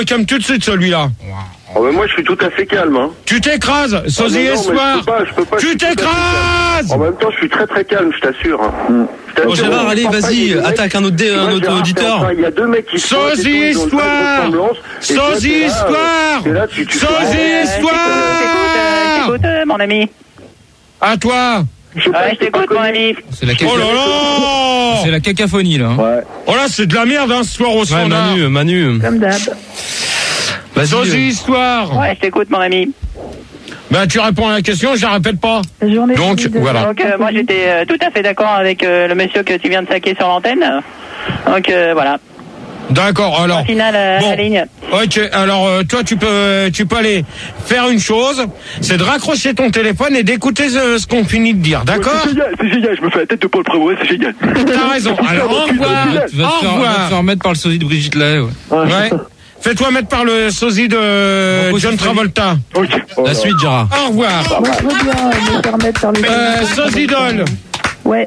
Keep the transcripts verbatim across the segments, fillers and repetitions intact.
calme tout de suite celui-là. Oh, mais moi je suis tout à fait calme. Hein. Tu t'écrases, sosie oh, espoir. Je peux pas, je peux pas, tu t'écrases. En même temps, je suis très très calme, je t'assure. Hein. Bon, Gérard, allez, vas-y, attaque un autre, dé, un autre auditeur. Il y a deux mecs qui se sosie histoire. Sosie histoire. Sosie histoire. Écoute, mon ami. À toi. Je ouais, je t'écoute, mon ami. C'est la, oh là là c'est la cacophonie, là. Ouais. Oh là, c'est de la merde, hein, ce soir au standard. Ouais, Manu, Manu. Comme d'hab. Sosie histoire. Ouais, je t'écoute, mon ami. Ben, tu réponds à la question, je la répète pas. Journée Donc, voilà. Donc, euh, moi, j'étais euh, tout à fait d'accord avec euh, le monsieur que tu viens de saquer sur l'antenne. Donc, euh, voilà. D'accord, alors. Final, euh, bon. la ligne. Ok, alors, euh, toi, tu peux, tu peux aller faire une chose, c'est de raccrocher ton téléphone et d'écouter ce, ce qu'on finit de dire, d'accord? C'est génial, c'est génial, je me fais la tête de Paul Prévost, c'est génial. T'as raison, alors, au revoir. Tu vas te faire, te faire mettre par le sosie de Brigitte Lahaye, ouais. Ouais. Fais-toi mettre par le sosie de bon, John Travolta. Okay. Oh, la suite, Gérard. Au revoir. Moi, je veux bien me faire mettre par le... Euh, sosie d'Ol. Ouais.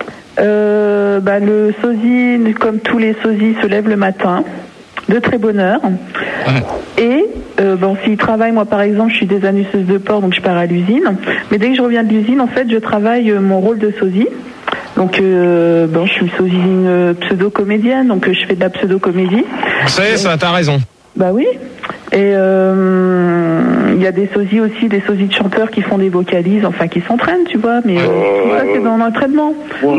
Euh, bah, le sosie, comme tous les sosies, se lève le matin, de très bonne heure. Ouais. Et, euh, bon, s'il travaille, moi par exemple, je suis désannuseuse de porc, donc je pars à l'usine. Mais dès que je reviens de l'usine, en fait, je travaille mon rôle de sosie. Donc, euh, bon, je suis sosie une pseudo-comédienne, donc je fais de la pseudo-comédie. C'est ça, t'as raison. Bah oui. Et il euh, y a des sosies aussi, des sosies de chanteurs qui font des vocalises, enfin qui s'entraînent, tu vois, mais euh, tout ça c'est dans l'entraînement. Oh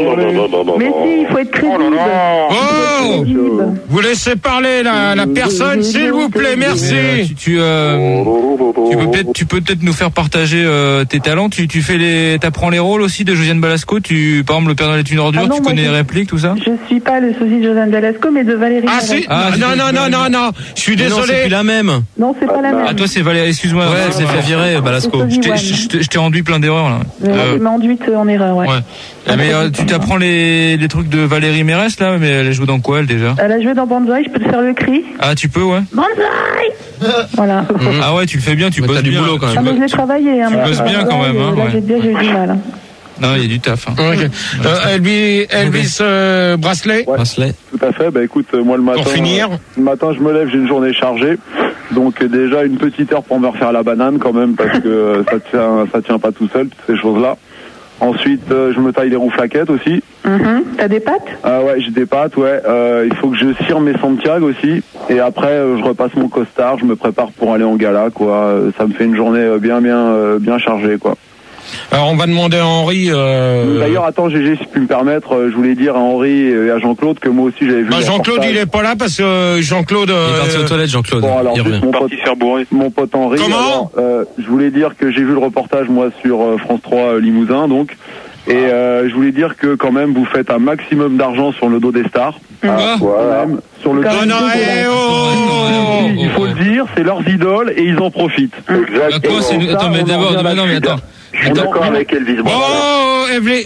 mais si, il faut être crédible. Oh, oh crédible. Vous laissez parler la, la personne, s'il vous plaît, merci. Euh, tu, tu, euh, tu peux peut-être, tu peux peut-être nous faire partager euh, tes talents. Tu, tu fais les, t'apprends les rôles aussi de Josiane Balasco. Tu, par exemple, le Père Noël est une ordure. Ah non, tu connais les répliques, tout ça? Je suis pas le sosie de Josiane Balasco, mais de Valérie. Ah si, ah, non, non, non, non, non, je suis désolé. La même. Non, c'est pas la même. Ah, toi, c'est Valérie, excuse-moi. Ouais, elle s'est fait virer, Balasco. Je t'ai enduit plein d'erreurs, là. Euh, tu m'as enduite en erreur, ouais. ouais. Mais euh, tu t'apprends les, les trucs de Valérie Mérès, là, mais elle joue dans quoi, elle, déjà? Elle a joué dans Banzai, je peux te faire le cri. Ah, tu peux, ouais. Banzai! Voilà. Ah ouais, tu le fais bien, tu ouais, bosses du boulot, quand même. Ah, mais je l'ai travaillé, hein. Tu bosses bien, quand même, hein. Là, j'ai bien, j'ai eu du mal. Non, il y a du taf. Hein. Okay. Euh, Elvis, Elvis euh, Bracelet. Ouais, Bracelet. Tout à fait. Bah écoute, moi le matin. Pour finir. Euh, le matin, je me lève, j'ai une journée chargée. Donc euh, déjà une petite heure pour me refaire la banane quand même parce que euh, ça tient, ça tient pas tout seul toutes ces choses-là. Ensuite, euh, je me taille les rouflaquettes aussi. Mm-hmm. T'as des pâtes? Ah ouais, j'ai des pâtes, ouais. Euh, il faut que je cire mes Santiago aussi. Et après, euh, je repasse mon costard, je me prépare pour aller en gala, quoi. Euh, ça me fait une journée bien, bien, euh, bien chargée, quoi. Alors on va demander à Henri. Euh... D'ailleurs, attends, G G, si tu peux me permettre, euh, je voulais dire à Henri et à Jean-Claude que moi aussi j'avais vu. Bah, Jean-Claude, il est pas là parce que Jean-Claude. Euh... Il est parti aux toilettes, Jean-Claude. Bon, alors, il juste, mon, pote, mon pote Henri. Comment alors, euh, je voulais dire que j'ai vu le reportage moi sur euh, France trois euh, Limousin, donc. Et euh, je voulais dire que quand même vous faites un maximum d'argent sur le dos des stars. Mmh. Ah, voilà. Sur le dos non, non, hey, oh, oh, il faut le dire, c'est leurs idoles et ils en profitent. Exactement. Bah quoi, c'est... Attends, mais d'abord, non, mais attends. Je suis d'accord avec Elvis. Oh,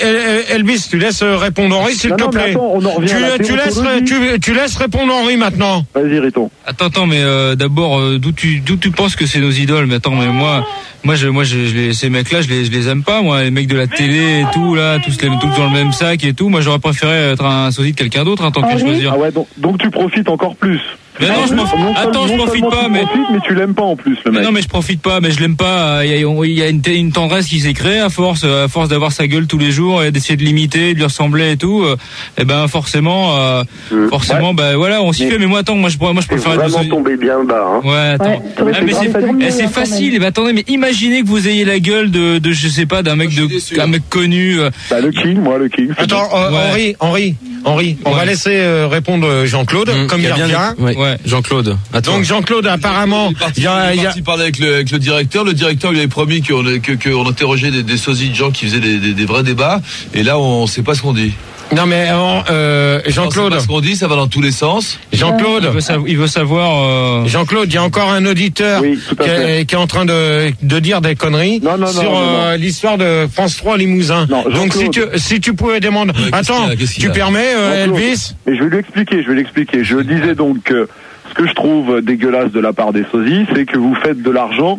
Elvis, tu laisses répondre Henri, s'il te plaît. Attends, on en revient tu, à la tu, laisses, tu, tu laisses répondre Henri maintenant. Vas-y, Riton. Attends, attends, mais euh, d'abord, euh, d'où tu, d'où tu penses que c'est nos idoles? Mais attends, mais moi, moi, je, moi, je, je les, ces mecs-là, je les, je les aime pas, moi, les mecs de la télé et tout, là, tous les, tous dans le même sac et tout. Moi, j'aurais préféré être un sosie de quelqu'un d'autre, en tant que choisir. Ah ouais, donc, donc tu profites encore plus. Mais non, je profite. Attends, je profite pas, mais. Profites, mais tu l'aimes pas en plus, le mec. Mais non, mais je profite pas, mais je l'aime pas. Il y a, il y a une, une tendresse qui s'est créée à force, à force d'avoir sa gueule tous les jours et d'essayer de l'imiter, de lui ressembler et tout. Et ben, forcément, euh, mmh. forcément, ouais. ben voilà, on s'y mais fait. Mais moi, attends, moi, je, moi, je préfère. Vraiment être tombé bien bas, hein. Ouais, attends. Ouais, ah, mais c'est, eh, c'est facile. Mais attendez, mais imaginez que vous ayez la gueule de, de, je sais pas, d'un mec de, un mec connu. Bah, le King, moi, le King. Attends, euh, ouais. Henri, Henri, Henri, on ouais. va laisser euh, répondre Jean-Claude, mmh, comme il revient. Ouais, ouais. Jean-Claude. Attends. Donc Jean-Claude, apparemment, il y a, il y a... parler avec le, avec le directeur. Le directeur lui avait promis qu'on que, que on interrogeait des, des sosies de gens qui faisaient des, des, des vrais débats. Et là, on ne sait pas ce qu'on dit. Non mais euh, Jean-Claude, on sait pas ce qu'on dit, ça va dans tous les sens. Jean-Claude, il veut savoir. Il veut savoir euh... Jean-Claude, il y a encore un auditeur oui, qui, est, qui est en train de, de dire des conneries non, non, sur non, non, euh, non. l'histoire de France trois Limousin. Non, donc si tu si tu pouvais demander, ouais, attends, tu permets euh, Elvis? Et je vais lui expliquer, je vais l'expliquer. Je disais donc que ce que je trouve dégueulasse de la part des sosies, c'est que vous faites de l'argent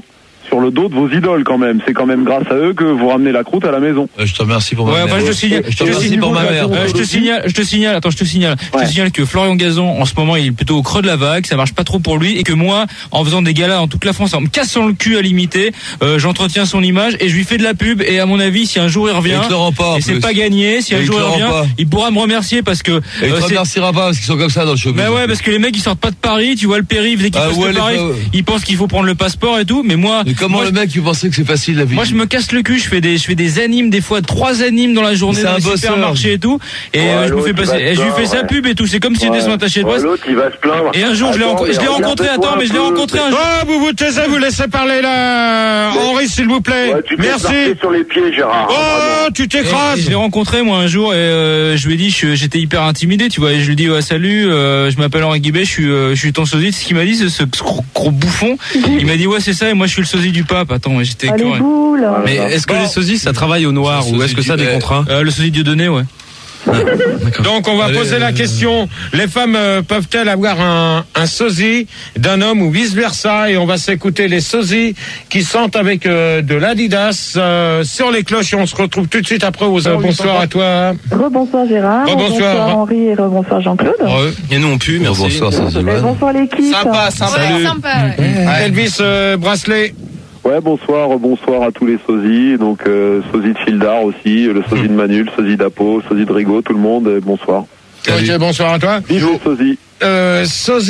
sur le dos de vos idoles quand même. C'est quand même grâce à eux que vous ramenez la croûte à la maison. Euh, je te remercie pour ma Ouais, mère. enfin, je te signale, Je te remercie pour ma mère. Euh, je te signale, je te signale, attends, je te signale, je Ouais. te signale que Florian Gazan, en ce moment, il est plutôt au creux de la vague, ça marche pas trop pour lui, et que moi, en faisant des galas dans toute la France, en me cassant le cul à l'imiter, euh, j'entretiens son image et je lui fais de la pub, et à mon avis, si un jour il revient, Et il te le rend pas, en et c'est plus. pas gagné, si Et un il jour te il le rend revient, pas. il pourra me remercier parce que, Et il euh, te c'est- remerciera pas parce qu'ils sont comme ça dans le showbiz. bah ouais, parce que les mecs ils sortent pas de Paris, tu vois le périph', dès qu'ils Ah passent ouais, de les Paris, pa- ils pensent qu'il faut prendre le passeport et tout, mais moi, Mais comment moi, le mec, il pensait que c'est facile la vie? moi je me casse le cul, je fais des je fais des animes des fois trois animes dans la journée C'est dans un les bosseur. supermarchés et tout et Ouais, euh, je me l'autre, fais il passer va se et je lui fais plaindre, sa ouais. pub et tout, c'est comme s'il Ouais. était sur attaché de Ouais, presse. l'autre, il va se plaindre. Et un jour je l'ai Attends, rencontré, je l'ai mais rencontré, regarde-toi attends, mais je l'ai un peu. rencontré un jour. Oh, vous vous taisez, vous laissez parler là, Henri, s'il vous plaît. Ouais, tu t'es Merci. marqué sur les pieds, Gérard. Oh, tu Et- et t'écrases. je l'ai rencontré moi un jour et euh, je lui ai dit je- j'étais hyper intimidé, tu vois, et je lui ai dit ouais, salut, euh, je m'appelle Henri Guibet, je suis euh, je suis ton sosie. C'est ce qu'il m'a dit, ce, ce gros, gros bouffon. Il m'a dit ouais c'est ça et moi je suis le sosie du pape. Attends, j'étais Allez, écœuré. boule. Mais est-ce que Bon. les sosies, ça travaille au noir Ça, ou est-ce que ça a des sosie, contrats? Euh, le sosie Dieudonné, ouais. Donc on va Allez, poser la euh, question, les femmes euh, peuvent-elles avoir un, un sosie d'un homme ou vice-versa? Et on va s'écouter les sosies qui sentent avec euh, de l'Adidas euh, sur les cloches, et on se retrouve tout de suite après. Aux, euh, bonsoir à toi. Rebonsoir Gérard. Rebonsoir. Rebonsoir Henri et rebonsoir Jean-Claude. Ouais. Et nous on pue, merci. Bonsoir, ça se Et dit. bonsoir l'équipe. Sympa, sympa. Ouais, sympa, ouais. Elvis euh, Bracelet. Ouais, bonsoir, bonsoir à tous les sosies. Donc, euh, sosie de Fildar aussi, le sosie de Manu, le sosie d'Apo, le sosie de Rigaud, tout le monde, et bonsoir. Salut. Ok, bonsoir à toi. Vive les sosies. Euh,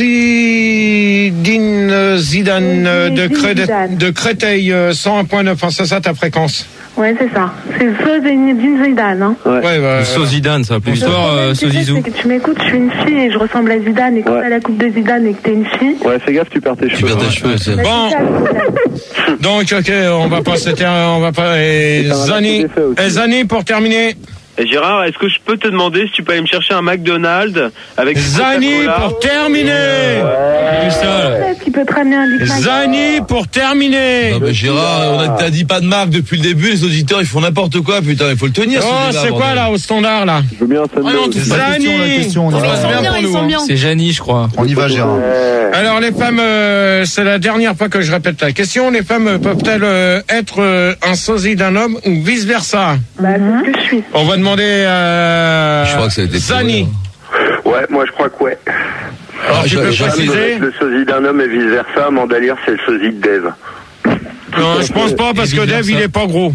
sosie Din Zidane euh, de, Sosie Cré- Zidane. de Créteil, euh, cent un point neuf. Enfin, c'est ça ta fréquence. Ouais, c'est ça. C'est Sosie Zidane. Hein. Ouais. Ouais, bah, Le Sozidane, ça va plus. Bonsoir. Le problème, euh, tu sais, Sozizou. c'est que tu m'écoutes, je suis une fille et je ressemble à Zidane. Et quand Ouais. t'as la coupe de Zidane et que t'es une fille, Ouais, fais gaffe, tu perds tes Tu cheveux. perds tes cheveux, c'est. bah, Bon. c'est ça le problème. donc, ok, on va pas s'éteindre, on va pas. Et C'est un Zani, effet aussi. et Zani pour terminer. Et Gérard, est-ce que je peux te demander si tu peux aller me chercher un McDonald's avec du Zani Coca-Cola? pour terminer. Plus ça, là. Peut-être qu'il peut te ramener un Big Mac. Zani pour terminer. Non mais Gérard, on a- t'as dit pas de marque depuis le début, les auditeurs ils font n'importe quoi, putain, il faut le tenir. ce Oh, débat, c'est quoi bordel. là au standard là? Je veux bien un Ah non, sandwich. Zani. on y Ça va. passe Ils sont bien bien, pour ils nous, sont hein. bien. C'est Janie, je crois. On y va, Gérard. Ouais. Alors les femmes, euh, c'est la dernière fois que je répète la question. Les femmes euh, peuvent-elles euh, être euh, un sosie d'un homme ou vice versa? Bah, c'est ce que je suis. On va demander à Je crois que ça a été Zani. prouvé, Ouais, moi je crois que ouais. Alors, tu je- peux je- préciser? Le sosie d'un homme et vice versa, Mandalire c'est le sosie de Dave. Non, je pense pas parce que Dave il est pas gros.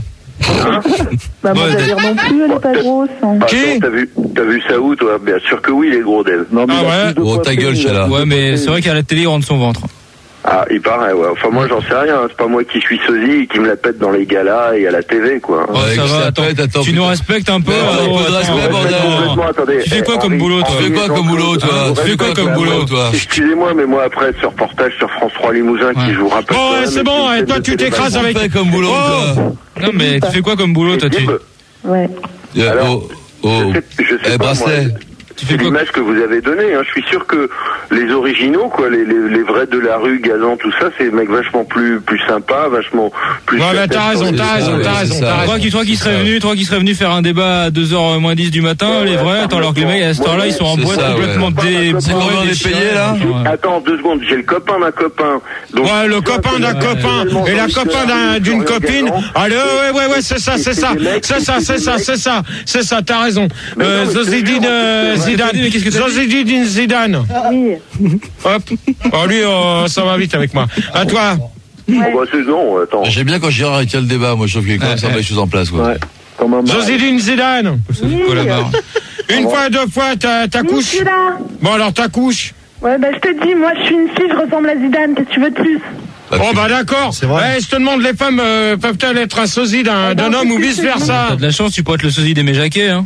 Bah, moi, Ouais, j'allais dire non plus, elle est pas grosse. hein. Ah, Qui attends, t'as vu, t'as vu ça où toi? Bien sûr que oui, il est gros Dave. Non, mais Ah il a ouais. plus de Oh, ta poitrine, gueule, il a Chala. plus de Ouais, mais poitrine. c'est vrai qu'à la télé, il rentre son ventre. Ah, il paraît, ouais. Enfin, moi, j'en sais rien. hein. C'est pas moi qui suis sosie et qui me la pète dans les galas et à la T V, quoi. Oh, Ouais, ça que va, ça attends. pète, attends, Tu putain. nous respectes un peu. Mais alors, un peu de attends. respect, Ouais, bordel. complètement, attendez. Tu fais Eh, quoi comme Henri, boulot, toi Tu fais quoi comme boulot, toi? Hein, Tu fais quoi comme boulot, toi? Excusez-moi, mais moi, après, ce reportage sur France trois Limousin qui Ouais. joue rappelle. Bon, ouais, c'est bon, et toi tu t'écrases avec. Tu fais comme boulot, Oh. toi? Non, mais tu fais quoi comme boulot, toi, tu, Ouais. Euh, Alors, Oh, oh. Je sais, je sais Eh, pas, bracelet. moi, tu c'est fais quoi? l'image que vous avez donnée. Hein. Je suis sûr que les originaux, quoi, les, les, les vrais de la rue, Gazan, tout ça, c'est des mecs vachement plus, plus sympas, vachement plus. Ouais, mais t'as raison, t'as raison, t'as raison, t'as Toi raison. qui, toi qui serais venu, toi qui serais venu faire un débat à deux heures moins dix du matin, les vrais, attends, alors que les mecs, à cette heure-là, ils sont en C'est boîte ça, complètement ouais. dé... C'est combien on est déchirés, payé, là ouais. Attends, deux secondes. J'ai le copain d'un copain. Donc, Ouais, le copain d'un copain et la copain d'un- d'une copine. Allez, ouais, ouais, ouais, c'est ça, c'est ça, c'est ça, c'est ça, c'est ça, c'est ça, t'as raison. Euh, Zozidine euh, Zidane, Zozidine Zidane. Oui. Hop. Oh, lui, euh, ça va vite avec moi. À toi. oh, bah, c'est non, attends. J'aime bien quand Gérard tient le débat, moi je trouve qu'il y a quand même ça met les choses en place, quoi. Ouais. Comme un mari. Zozidine Zidane. Collamar. Une fois, deux fois, ta, ta Oui, couche. je suis là. Bon, alors ta couche. Ouais, bah, je te dis, moi, je suis une fille, je ressemble à Zidane. Qu'est-ce que tu veux de plus? Bah, Oh, tu- bah d'accord. C'est vrai. Eh, je te demande, les femmes euh, peuvent-elles être un sosie d'un d'un homme ou vice-versa? T'as de la chance, tu pourrais être le sosie d'Aimé Jacquet, hein.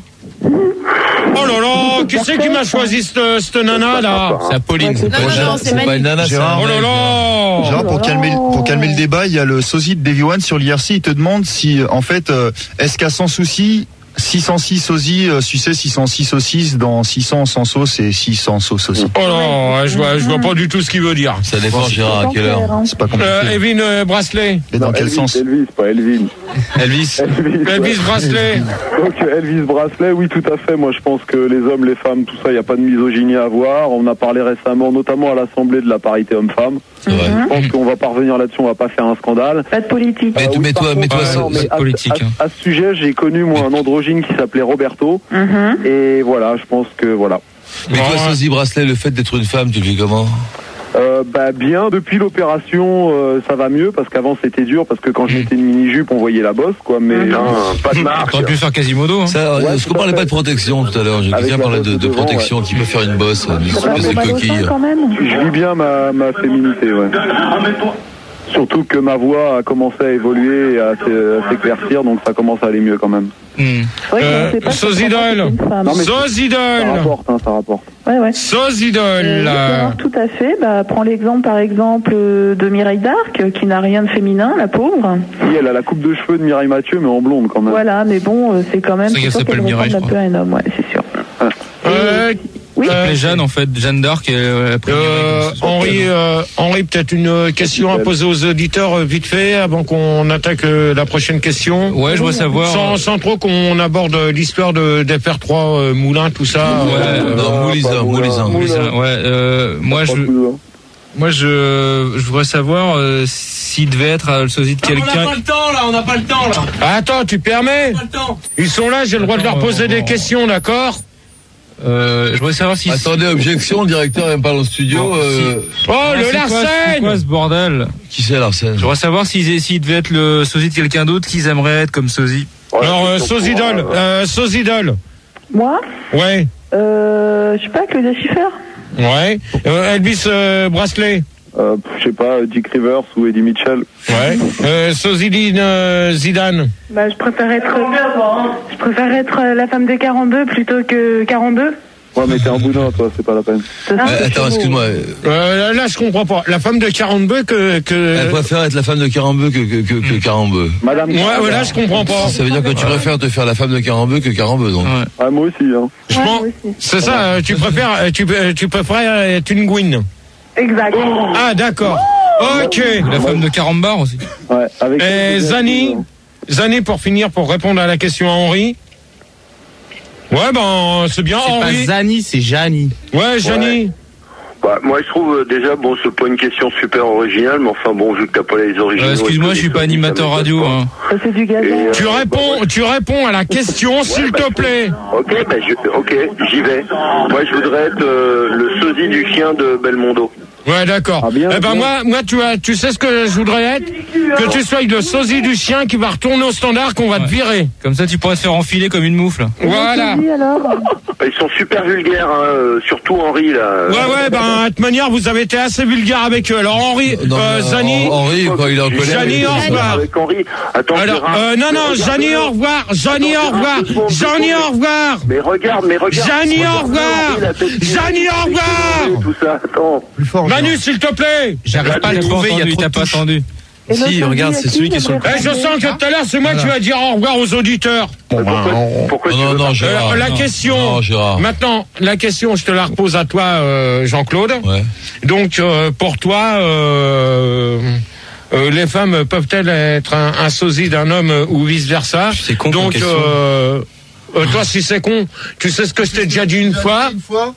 Oh là là, qui c'est qui m'a choisi cette, cette nana là? C'est Apolline. Ouais, c'est Non, pas non, Jeanne. non, c'est C'est pas Manu. une nana, c'est Gérard. un Oh là mec. là. Gérard, pour calmer, le- pour calmer le débat, il y a le sosie de Davy One sur l'I R C. Il te demande si, euh, en fait, euh, est-ce qu'à sans souci, six cent six sosie, euh, sucé six cent six saucisses, dans six cents sans sauce et six cents sauces aussi. Oh non, je vois, je vois pas du tout ce qu'il veut dire. Ça dépend, Gérard, à quelle heure. C'est pas compliqué. Euh, Evin euh, Bracelet. Et dans Non, quel Elvis, sens? Elvis, pas Elvin. Elvis. Elvis, Elvis Bracelet. Donc Elvis Bracelet, oui, tout à fait. Moi, je pense que les hommes, les femmes, tout ça, il n'y a pas de misogynie à avoir. On a parlé récemment, notamment à l'Assemblée, de la parité homme-femme. C'est vrai. Je pense qu'on va pas revenir là-dessus, on va pas faire un scandale. Pas de politique. Mais, Euh, oui, mais par toi, contre, mais toi, euh, ça- non, mais c'est à, politique, à- hein. à ce sujet, j'ai connu moi un androgyne qui s'appelait Roberto. Mhm. Et voilà, je pense que voilà. mais toi, Ouais. Sosie Bracelet, le fait d'être une femme, tu le vis comment? Euh, bah bien, depuis l'opération, euh, ça va mieux parce qu'avant c'était dur parce que quand je mettais une mini-jupe, on voyait la bosse, quoi. Mais Non, pas de marque. T'aurais pu faire Quasimodo. Hein. Ça, Ouais, est-ce tout qu'on à parlait fait. pas de protection tout à l'heure? J'ai Avec quelqu'un la parlait de, bosse de devant, protection ouais. qui peut faire une bosse, une Ça va espèce pas de mal au sein coquille. quand même. je vis bien ma, ma féminité, ouais. Surtout que ma voix a commencé à évoluer et à s'é- à s'éclaircir, donc ça commence à aller mieux quand même. Hmm. C'est vrai qu'on Euh, sait pas Sosidol. comment c'est une femme. Non, mais- Ça Sosidol. rapporte, hein, ça rapporte. Ouais, ouais. Sosidol. Euh, Gérard, tout à fait. Bah, prends l'exemple, par exemple, euh, de Mireille d'Arc, euh, qui n'a rien de féminin, la pauvre. Oui, elle a la coupe de cheveux de Mireille Mathieu, mais en blonde quand même. Voilà, mais bon, euh, c'est quand même C'est vrai qu'elle plutôt s'appelle qu'elle Mireille, ressemble je un peu à un homme, ouais, c'est sûr. Euh, Oui. euh, Les Jeanne, en fait, Jeanne d'Arc. Elle a pris Euh, Mireille, donc, Henri, euh, Henri, peut-être une question à poser aux auditeurs euh, vite fait avant qu'on attaque euh, la prochaine question. Ouais, je voudrais savoir. Sans, sans trop qu'on aborde euh, l'histoire de d'F R trois, euh, Moulin, tout ça. Ouais, euh, euh, Non, Moulizin, Moulizin. Moulizin, ouais, euh, moi je, moi je, je voudrais savoir euh, s'il devait être euh, le sosie de quelqu'un. le temps là, on n'a pas le temps là. Attends, tu permets? Pas le temps. Ils sont là, j'ai le droit de leur poser des questions, d'accord? Euh, je voudrais savoir si. Attendez, objection, le directeur aime pas dans le studio. euh, Oh, Ah, le c'est quoi- C'est Larsen! quoi ce bordel? Qui c'est Larsen? Je voudrais savoir s'il s'il devait être le sosie de quelqu'un d'autre qu'ils aimeraient être comme sosie. Alors, euh, Sosidol, euh, Sosidol. Moi, Ouais, euh, je sais pas, Claudia Schiffer. ouais. Euh, Elvis euh, Bracelet. Euh, je sais pas, Dick Rivers ou Eddie Mitchell. Ouais. Euh, Sozidine euh, Zidane. Bah, je préfère être, je préfère être euh, la femme des quarante-deux plutôt que quarante-deux. Ouais, mais t'es un boudin, toi, c'est pas la peine. Euh, attends, excuse-moi. Euh, là, je comprends pas. La femme de quarante-deux que... que... Elle préfère être la femme de Carambeu que, que, que, que Carambeu. Madame. Ouais, ouais, là, je comprends pas. Ça veut dire que tu préfères te faire la femme de Carambeu que Carambeu, donc. Ouais. Ah, moi aussi, hein. Je pense... C'est ça, euh, tu préfères... euh, Tu, euh, tu préfères être une Gwyn. Exact. Ah, d'accord. Ok. La femme de Carambar aussi. Ouais, avec. Et Zani, Zani, pour finir, pour répondre à la question à Henri. Ouais, ben, c'est bien, C'est pas Henri. Zani, c'est Jani. Ouais, Jani. Bah, moi, je trouve euh, déjà, bon, c'est pas une question super originale, mais enfin, bon, vu que t'as pas les origines. Euh, excuse-moi, je suis pas animateur radio. Hein. Ça, c'est du gazon. Et, euh, Tu réponds, tu réponds à la question, s'il bah, te je- plaît. Ok, bah, je, ok, j'y vais. Moi, je voudrais être euh, le sosie du chien de Belmondo. Ouais, d'accord. Ah, bien, eh ben bien. moi, moi, tu as, tu sais ce que je voudrais être, que tu sois le sosie du chien qui va retourner au standard, qu'on va te virer. Comme ça, tu pourrais te faire enfiler comme une moufle. Voilà. Oui, alors. Bah, ils sont super vulgaires, hein, euh, surtout Henri là. Ouais, ouais, ben, de toute manière, vous avez été assez vulgaire avec eux. Alors, Henri, Non, euh, mais, Zani. Hen- Henri, quand il est en colère. Jani, il- au revoir. Avec Henri. Attends, Alors, Gérard. euh, non, non, Mais regarde, Jani, au revoir. Jani, au revoir. Jani, au revoir. Mais regarde, mais regarde. Jani, au Regarde, revoir. Henri, la tête qui- Jani, au revoir. Tout ça, attends. Plus fort. Manu, s'il te plaît. J'arrive pas à Il le t'a pas trouver, il y a entendu, trop t'as de pas touches. entendu. Et Si, notre regarde, sosie, c'est à qui celui qui est sur le- j'aimerais Eh, je sens que tout à l'heure, c'est moi qui vais dire au revoir aux auditeurs. Mais pourquoi, pourquoi tu Non, veux non, pas- Gérard. Euh, la non. question. Non, Gérard. Maintenant, la question, je te la repose à toi, euh, Jean-Claude. Ouais. Donc, euh, pour toi, euh, euh, les femmes peuvent-elles être un, un sosie d'un homme euh, ou vice versa? C'est con comme Donc, question. euh, euh, toi, si c'est con, tu sais ce que je t'ai déjà dit une fois.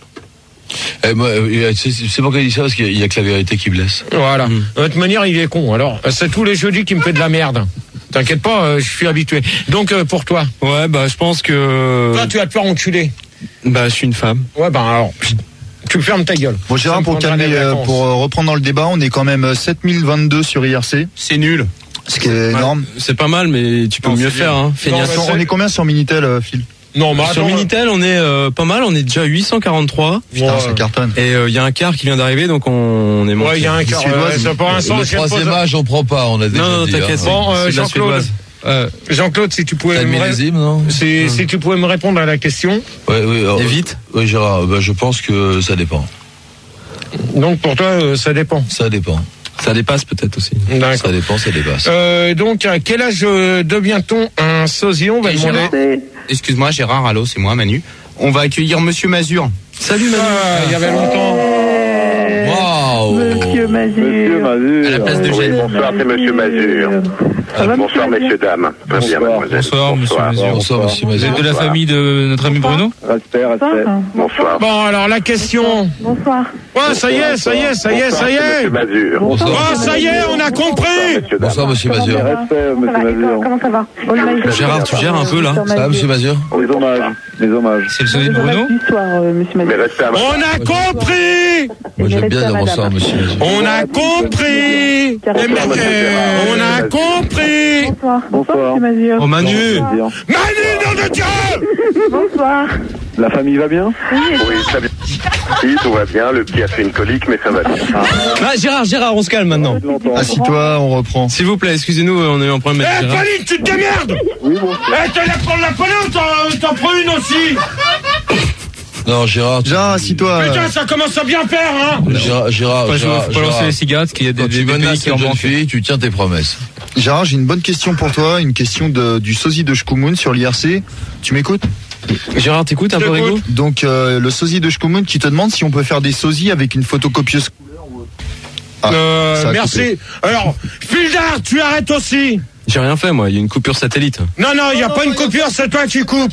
Eh, moi, euh, c'est c'est pourquoi il dit ça, parce qu'il y a que la vérité qui blesse. Voilà. Mm. De toute manière, il est con. Alors, euh, c'est tous les jeudis qui me fait de la merde. T'inquiète pas, euh, je suis habitué. Donc, euh, pour toi, Ouais, bah je pense que. toi, tu vas te faire enculer. Bah je suis une femme. Ouais, ben alors, tu fermes ta gueule. Bon, Gérard, Ça me pour prendra calmer, les euh, vacances. pour euh, reprendre dans le débat, on est quand même euh, sept mille vingt-deux sur I R C, C'est nul. ce qui est énorme. C'est pas mal, mais tu peux Non, mieux c'est faire, bien. hein. Feignasse. Non, On est combien sur Minitel, euh, Phil? Non, mais Sur attends, Minitel, on est euh, pas mal, on est déjà huit cent quarante-trois. Putain, Ouais. ça cartonne. Et il euh, y a un quart qui vient d'arriver, donc on, on est monté. Ouais, il y a un quart. Suédoise. euh, c'est pour l'instant, Le je viens de troisième poser- âge, on prend pas, on a déjà Non, non, dit. t'inquiète. hein. Bon, euh, c'est de la Jean-Claude. suédoise. Euh, Jean-Claude, si tu pouvais T'as le me ré- millésime, non? si, si tu pouvais me répondre à la question. Ouais, oui. alors, Et vite. Oui, Gérard, bah, je pense que ça dépend. Donc pour toi, euh, ça dépend. Ça dépend. Ça dépasse peut-être aussi. D'accord. Ça dépend, ça dépasse. Euh, donc à quel âge euh, devient-on un sosie? On va Je demander. sais. excuse-moi Gérard, allô, c'est moi Manu. On va accueillir Monsieur Mazur. Salut Manu. Ah, il y avait longtemps. Waouh. Monsieur Mazur. Monsieur Mazur. À la place de Oui, Gérard. bonsoir, c'est Monsieur Mazur. Ça va, Bonsoir, monsieur messieurs, dames. Très bien, mademoiselle. Bonsoir, monsieur Mazur. Bonsoir, monsieur Vous Mazur. êtes de la famille de notre ami Bruno? Respect, respect. Bonsoir. Bon, alors la question. Bonsoir. Ouais, ça y est, ça y est, ça y est, ça y est. Monsieur Mazur. Oh, ça y est, on a compris. Bonsoir, monsieur Mazur. Respect, monsieur Mazur. Comment ça va? Gérard, tu gères un peu là? Ça va, monsieur Mazur? Les hommages. Les hommages. C'est le sosie de Bruno? Bonsoir, monsieur Mais Mazur. restez à ma... On a compris. Moi, j'aime bien dire bonsoir, monsieur Mazur. On a compris. Eh ben, euh, On a compris. Bonsoir. Bonsoir. Monsieur Mazur. Oh Manu. Manu, nom de Dieu. Bonsoir. La famille va bien? Oui, très bien. Oui, tout va bien. Le petit a fait une colique, mais ça va bien. Ah, Gérard, Gérard, on se calme maintenant. Assis-toi, on reprend. S'il vous plaît, excusez-nous, on a eu un problème Eh, avec Gérard. Pauline, tu te démerdes. Oui, bon. Eh, t'as la prendre la Pauline ou t'en- t'en prends une aussi? Non, Gérard. tu- Gérard, assis-toi. Putain, ça commence à bien faire, hein. Gérard, Gérard, Faut pas, Gérard, faut pas lancer Gérard. les cigarettes, qu'il y a des, Quand des, tu des pays menaces qui en une jeune manquent. fille, tu tiens tes promesses. Gérard, j'ai une bonne question pour toi, une question de, du sosie de Shkumun sur l'I R C. Tu m'écoutes? Gérard, t'écoutes un Je peu t'écoute. Rigo? Donc euh, le sosie de Shkumun qui te demande si on peut faire des sosies avec une photocopieuse couleur ou autre. Ah, Euh, ça a merci. coupé. Alors, Fildar, tu arrêtes aussi. J'ai rien fait moi, il y a une coupure satellite. Non, non, il n'y a pas une coupure, c'est toi qui coupes.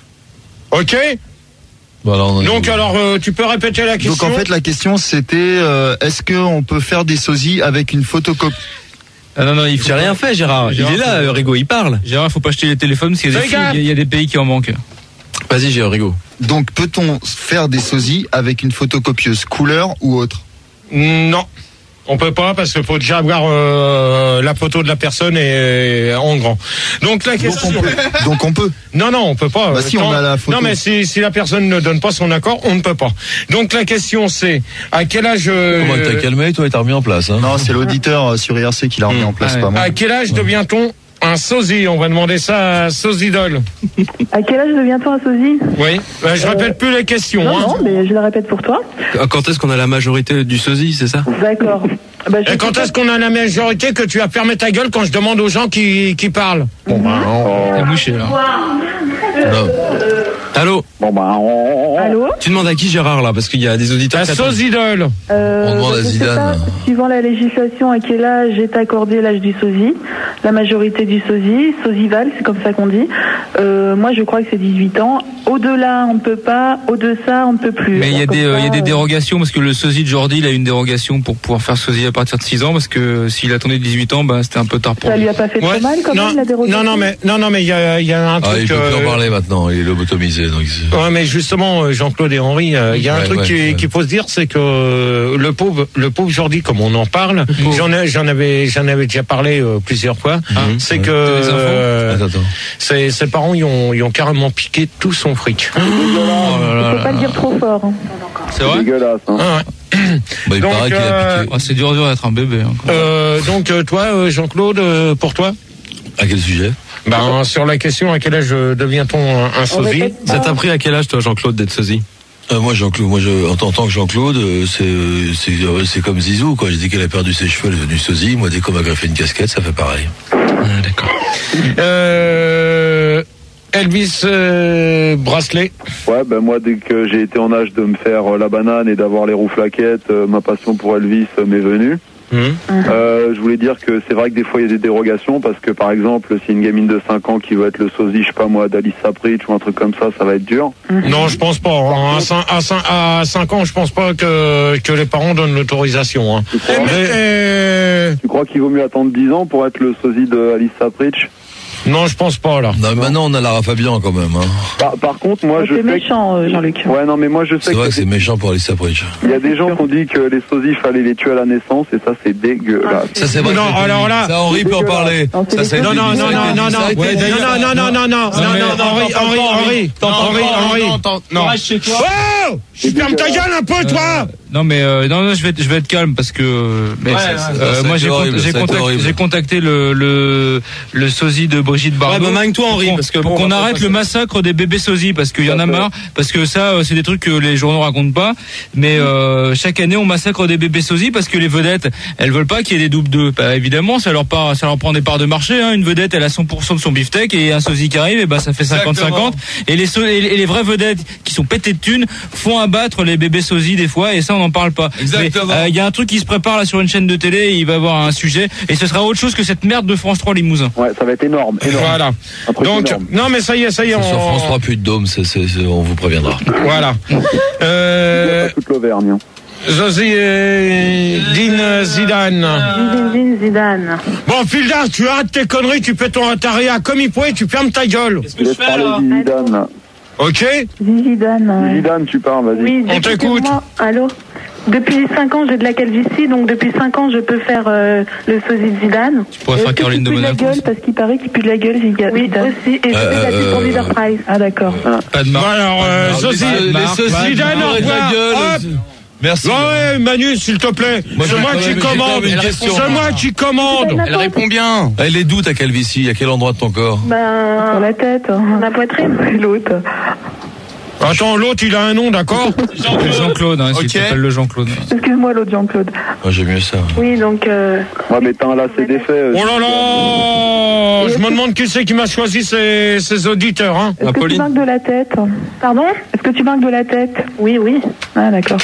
Ok. Bon, alors, on en est Donc où alors, euh, tu peux répéter la question. Donc en fait la question c'était euh, est-ce qu'on peut faire des sosies avec une photocopie? Ah non, non, il faut J'ai rien fait Gérard. Gérard, Il est là, faut- euh, Rigo, il parle. Gérard, faut pas acheter les téléphones parce qu'il y a des, Fais gaffe. il y a- il y a des pays qui en manquent. Vas-y, j'ai Rigo. Donc peut-on faire des sosies avec une photocopieuse couleur ou autre? Non. On peut pas parce qu'il faut déjà avoir euh, la photo de la personne et, et en grand. Donc la Donc on question. peut. Donc on peut. Non, non, on peut pas. Bah si, on a la photo. Non, mais si, si la personne ne donne pas son accord, on ne peut pas. Donc la question c'est à quel âge euh, Comment t'as calmé, toi, et t'as remis en place, hein? Non, c'est l'auditeur euh, sur I R C qui l'a remis en place, Ah ouais. pas moi. à quel âge devient-on un sosie? On va demander ça à Sosidol. À quel âge devient-on un sosie? Oui. Ben, je répète plus les questions. Non, hein. non, mais je la répète pour toi. Quand est-ce qu'on a la majorité du sosie, c'est ça? D'accord. Bah, je Et quand sais est-ce qu'on a la majorité que tu as fermé ta gueule quand je demande aux gens qui, qui parlent? Bon, ben, Il a mouché là. Non. Allô? Bon, bah, on... pas. Allô? Tu demandes à qui Gérard là? Parce qu'il y a des auditeurs la qui attendent. Sosidol. Euh, On demande bah, à je sais Zidane. pas, suivant la législation, à quel âge est accordé l'âge du sosie, la majorité du sosie, sosival, c'est comme ça qu'on dit. Euh, moi, je crois que c'est dix-huit ans. Au-delà, on ne peut pas. Au-dessous, on ne peut plus. Mais il y a Alors, des, comme euh, il y a ça, des euh, dérogations parce que le sosie de Jordi, il a une dérogation pour pouvoir faire sosie à partir de six ans parce que s'il attendait dix-huit ans, bah, c'était un peu tard pour Ça lui. lui a pas fait Ouais. trop mal, quand non, même, la dérogation? non, non, mais non, non, mais il y a, il y a un Ah, truc. il peut plus euh, en parler maintenant, il est lobotomisé, donc. c'est- Ouais, mais justement, euh, Jean-Claude et Henri, euh, il y a un Ouais, truc ouais, qui- ouais. qu'il faut se dire, c'est que euh, le pauvre, le pauvre Jordi, comme on en parle, j'en ai, j'en avais, j'en avais déjà parlé euh, plusieurs fois. C'est que T'as des infos euh, Attends, attends. ses, ses parents, ils ont, ils ont carrément piqué tout son fric. Oh là Il là faut pas là. le dire trop fort. hein. C'est vrai? dégueulasse, hein. Ah ouais. Bah, il Donc, paraît qu'il a euh, piqué. Oh, c'est dur dur d'être un bébé. hein, quoi. Euh, donc euh, toi, euh, Jean-Claude, euh, pour toi, À quel sujet? ben, sur la question à quel âge euh, devient-on un, un sosie? répète Ça t'a pris à quel âge toi Jean-Claude d'être sosie? Euh, moi, Jean-Claude, moi, je, en tant en tant que Jean-Claude, euh, c'est, euh, c'est, euh, c'est comme Zizou, quoi. J'ai dit qu'elle a perdu ses cheveux, elle est devenue sosie. Moi, dès qu'on m'a greffé une casquette, ça fait pareil. Ah, d'accord. Euh, Elvis euh, Bracelet. Ouais, ben moi, dès que j'ai été en âge de me faire euh, la banane et d'avoir les roues flaquettes, euh, ma passion pour Elvis euh, m'est venue. Euh, je voulais dire que c'est vrai que des fois il y a des dérogations parce que par exemple si une gamine de cinq ans qui veut être le sosie, je sais pas moi, d'Alice Sapritch ou un truc comme ça, ça va être dur. Non, je pense pas. hein. À, cinq, à, cinq, à cinq ans, je pense pas que, que les parents donnent l'autorisation. Hein. crois Mais, euh, Tu crois qu'il vaut mieux attendre dix ans pour être le sosie d'Alice Sapritch? non, je pense pas là. Non, mais maintenant, on a Lara Fabian, quand même, hein. Par, par contre, moi je C'est sais méchant, euh, Jean-Luc. que... Ouais, non, mais moi je C'est sais vrai que que c'est méchant pour Alice Sapritch. il y a des gens qui ont dit que les sosies fallait les tuer à la naissance et ça c'est dégueulasse. Ça, c'est vrai. Non, que c'est alors dit. là- Ça, Henri peut en parler. Non, c'est Ça, les ça a été Non, non, dit, non, ça a non, été non, dit, non, ça a été ouais, dit. non, non, non, non, non, non, non, non, Henri, Henri, Henri, Henri, Henri. Non, Oh, je ferme ta gueule un peu, toi. Non mais euh, non, non je vais être, je vais être calme parce que mais, Ouais, euh, ouais, moi j'ai, horrible, con- j'ai, contacté, j'ai contacté le le le sosie de Brigitte Bardot. Ouais, bah, magne-toi, Henri, pour, parce que pour bon, qu'on on va arrête pas le massacre des bébés sosies parce qu'il y en a marre, parce que ça euh, c'est des trucs que les journaux racontent pas, mais euh, chaque année on massacre des bébés sosies parce que les vedettes elles veulent pas qu'il y ait des doubles d'eux. Bah, évidemment ça leur part, ça leur prend des parts de marché. Hein. Une vedette elle a cent pour cent de son beefsteak et un sosie qui arrive et bah ça fait cinquante cinquante. Et les so- et les vraies vedettes qui sont pétées de thunes font abattre les bébés sosies des fois et ça on n'en parle pas. Exactement. Il euh, y a un truc qui se prépare là sur une chaîne de télé, il va y avoir un sujet et ce sera autre chose que cette merde de France trois Limousin. Ouais, ça va être énorme. énorme. Voilà. Donc, énorme. non mais ça y est, ça y est. C'est sur on... France trois, plus de dôme, c'est, c'est, c'est, on vous préviendra. Voilà. Euh... Toute l'Auvergne. Hein. Josie euh, Dine Zidane. Zinedine Zidane. Bon, Fildar, tu arrêtes tes conneries, tu fais ton taria comme il pourrait, tu fermes ta gueule. Qu'est-ce que je fais là? Zidane, là. Ok? Zidane. Zidane, tu parles, vas-y. Oui, On t'écoute. moi, allô. Depuis cinq ans, j'ai de la calvitie, donc depuis cinq ans, je peux faire euh, le sosie de Zidane. Tu pourrais faire Caroline de Monaco. Il pue de la gueule, parce qu'il paraît qu'il pue de la gueule, Zidane. Oui, aussi, et je Euh, fais la pub pour euh, Leader Price. Ah, d'accord. Pas de Bon, marque. alors, euh, Josie, les, les saucisses, Zidane, au arrête revoir. la gueule. Hop. Merci. Ouais, ouais, Manu, s'il te plaît. Moi, c'est j'ai moi quand qui même- j'ai commande. quand même une question. C'est moi qui commande. Elle répond bien. Elle est d'où ta calvitie? À quel endroit de ton corps? Ben, sur la tête, hein. La poitrine. L'autre. Attends, l'autre, il a un nom, d'accord? Jean-Claude, hein, Ok. s'il s'appelle le Jean-Claude. Excuse-moi, l'autre Jean-Claude. Moi, j'ai mieux ça. Oui, donc. Euh... Ouais, mais t'as un lacet d'effet. euh, Oh là là! Je me demande qui c'est qui m'a choisi ces, ces auditeurs, hein? Est-ce que tu marques de la tête? Pardon? Est-ce que tu marques de la tête? Oui, oui. Ah, d'accord.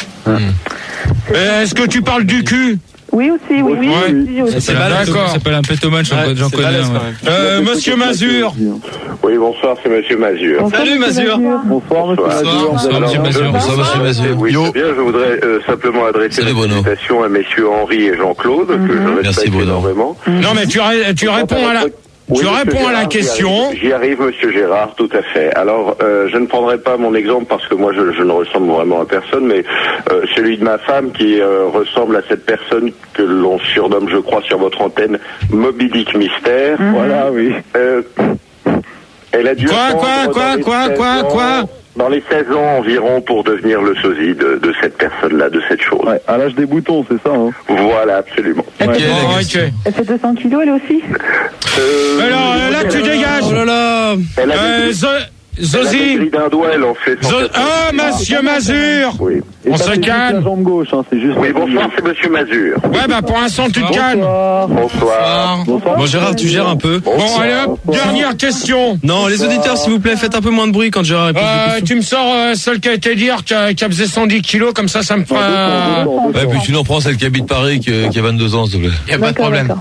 Eh, Est-ce que tu parles du cul? Oui, aussi, oui, oui. Ouais. oui, aussi. C'est balèze, D'accord. ça s'appelle un pétomane, j'en Ouais, j'en c'est connais. balèze, un, quand ouais. même. Euh, Monsieur Mazur. Oui, bonsoir, c'est Monsieur Mazur. Bonsoir, Salut, monsieur Mazur. Bonsoir, monsieur Bonsoir. Mazur. Bonsoir, Alors, monsieur je- Mazur. Bonsoir, monsieur Mazur. Oui, Yo. c'est bien, je voudrais euh, simplement adresser Salut, une Bono. invitation à messieurs Henri et Jean-Claude, que je Merci, respecte Bono. énormément. Non, mais tu, ré- tu réponds à la, Oui, tu monsieur réponds à la Gérard, j'y question. arrive, J'y arrive, monsieur Gérard, tout à fait. Alors, euh, je ne prendrai pas mon exemple parce que moi, je, je ne ressemble vraiment à personne, mais euh, celui de ma femme qui euh, ressemble à cette personne que l'on surnomme, je crois, sur votre antenne, Moby Dick Mystère. Voilà, oui. Euh, elle a dû Quoi, attendre quoi, dans quoi, les quoi, seize quoi, ans- quoi Dans les seize ans environ pour devenir le sosie de, de cette personne-là, de cette chose. Ouais, à l'âge des boutons, c'est ça, hein. Voilà, absolument. Bon, la ok. question. Elle fait deux cents kilos, elle aussi? Euh, Alors, euh, là, tu dégages. Oh là là. Elle a Euh, des Zo- Elle a Zosie. des grilles d'un doigt, elle en fait cent Zo- quatre-vingts. Oh, Monsieur Mazur. Oui. Et On ça, se c'est juste calme. la jambe gauche, hein, c'est juste. Oui, la bonsoir, jambe c'est Monsieur Mazur. Ouais, bah, pour l'instant, tu te calmes. Bonsoir. Bonsoir. Bonsoir. Bon, Gérard, tu gères un peu. Bon, allez hop, dernière question. Non, les auditeurs, s'il vous plaît, faites un peu moins de bruit quand Gérard répond. Euh, tu me sors euh, celle qui a été dire qui a, qui a pesé cent dix kilos, comme ça, ça me fera... Ouais, puis tu n'en prends celle qui habite Paris, qui, qui a vingt-deux ans, s'il te plaît. Y a pas de problème.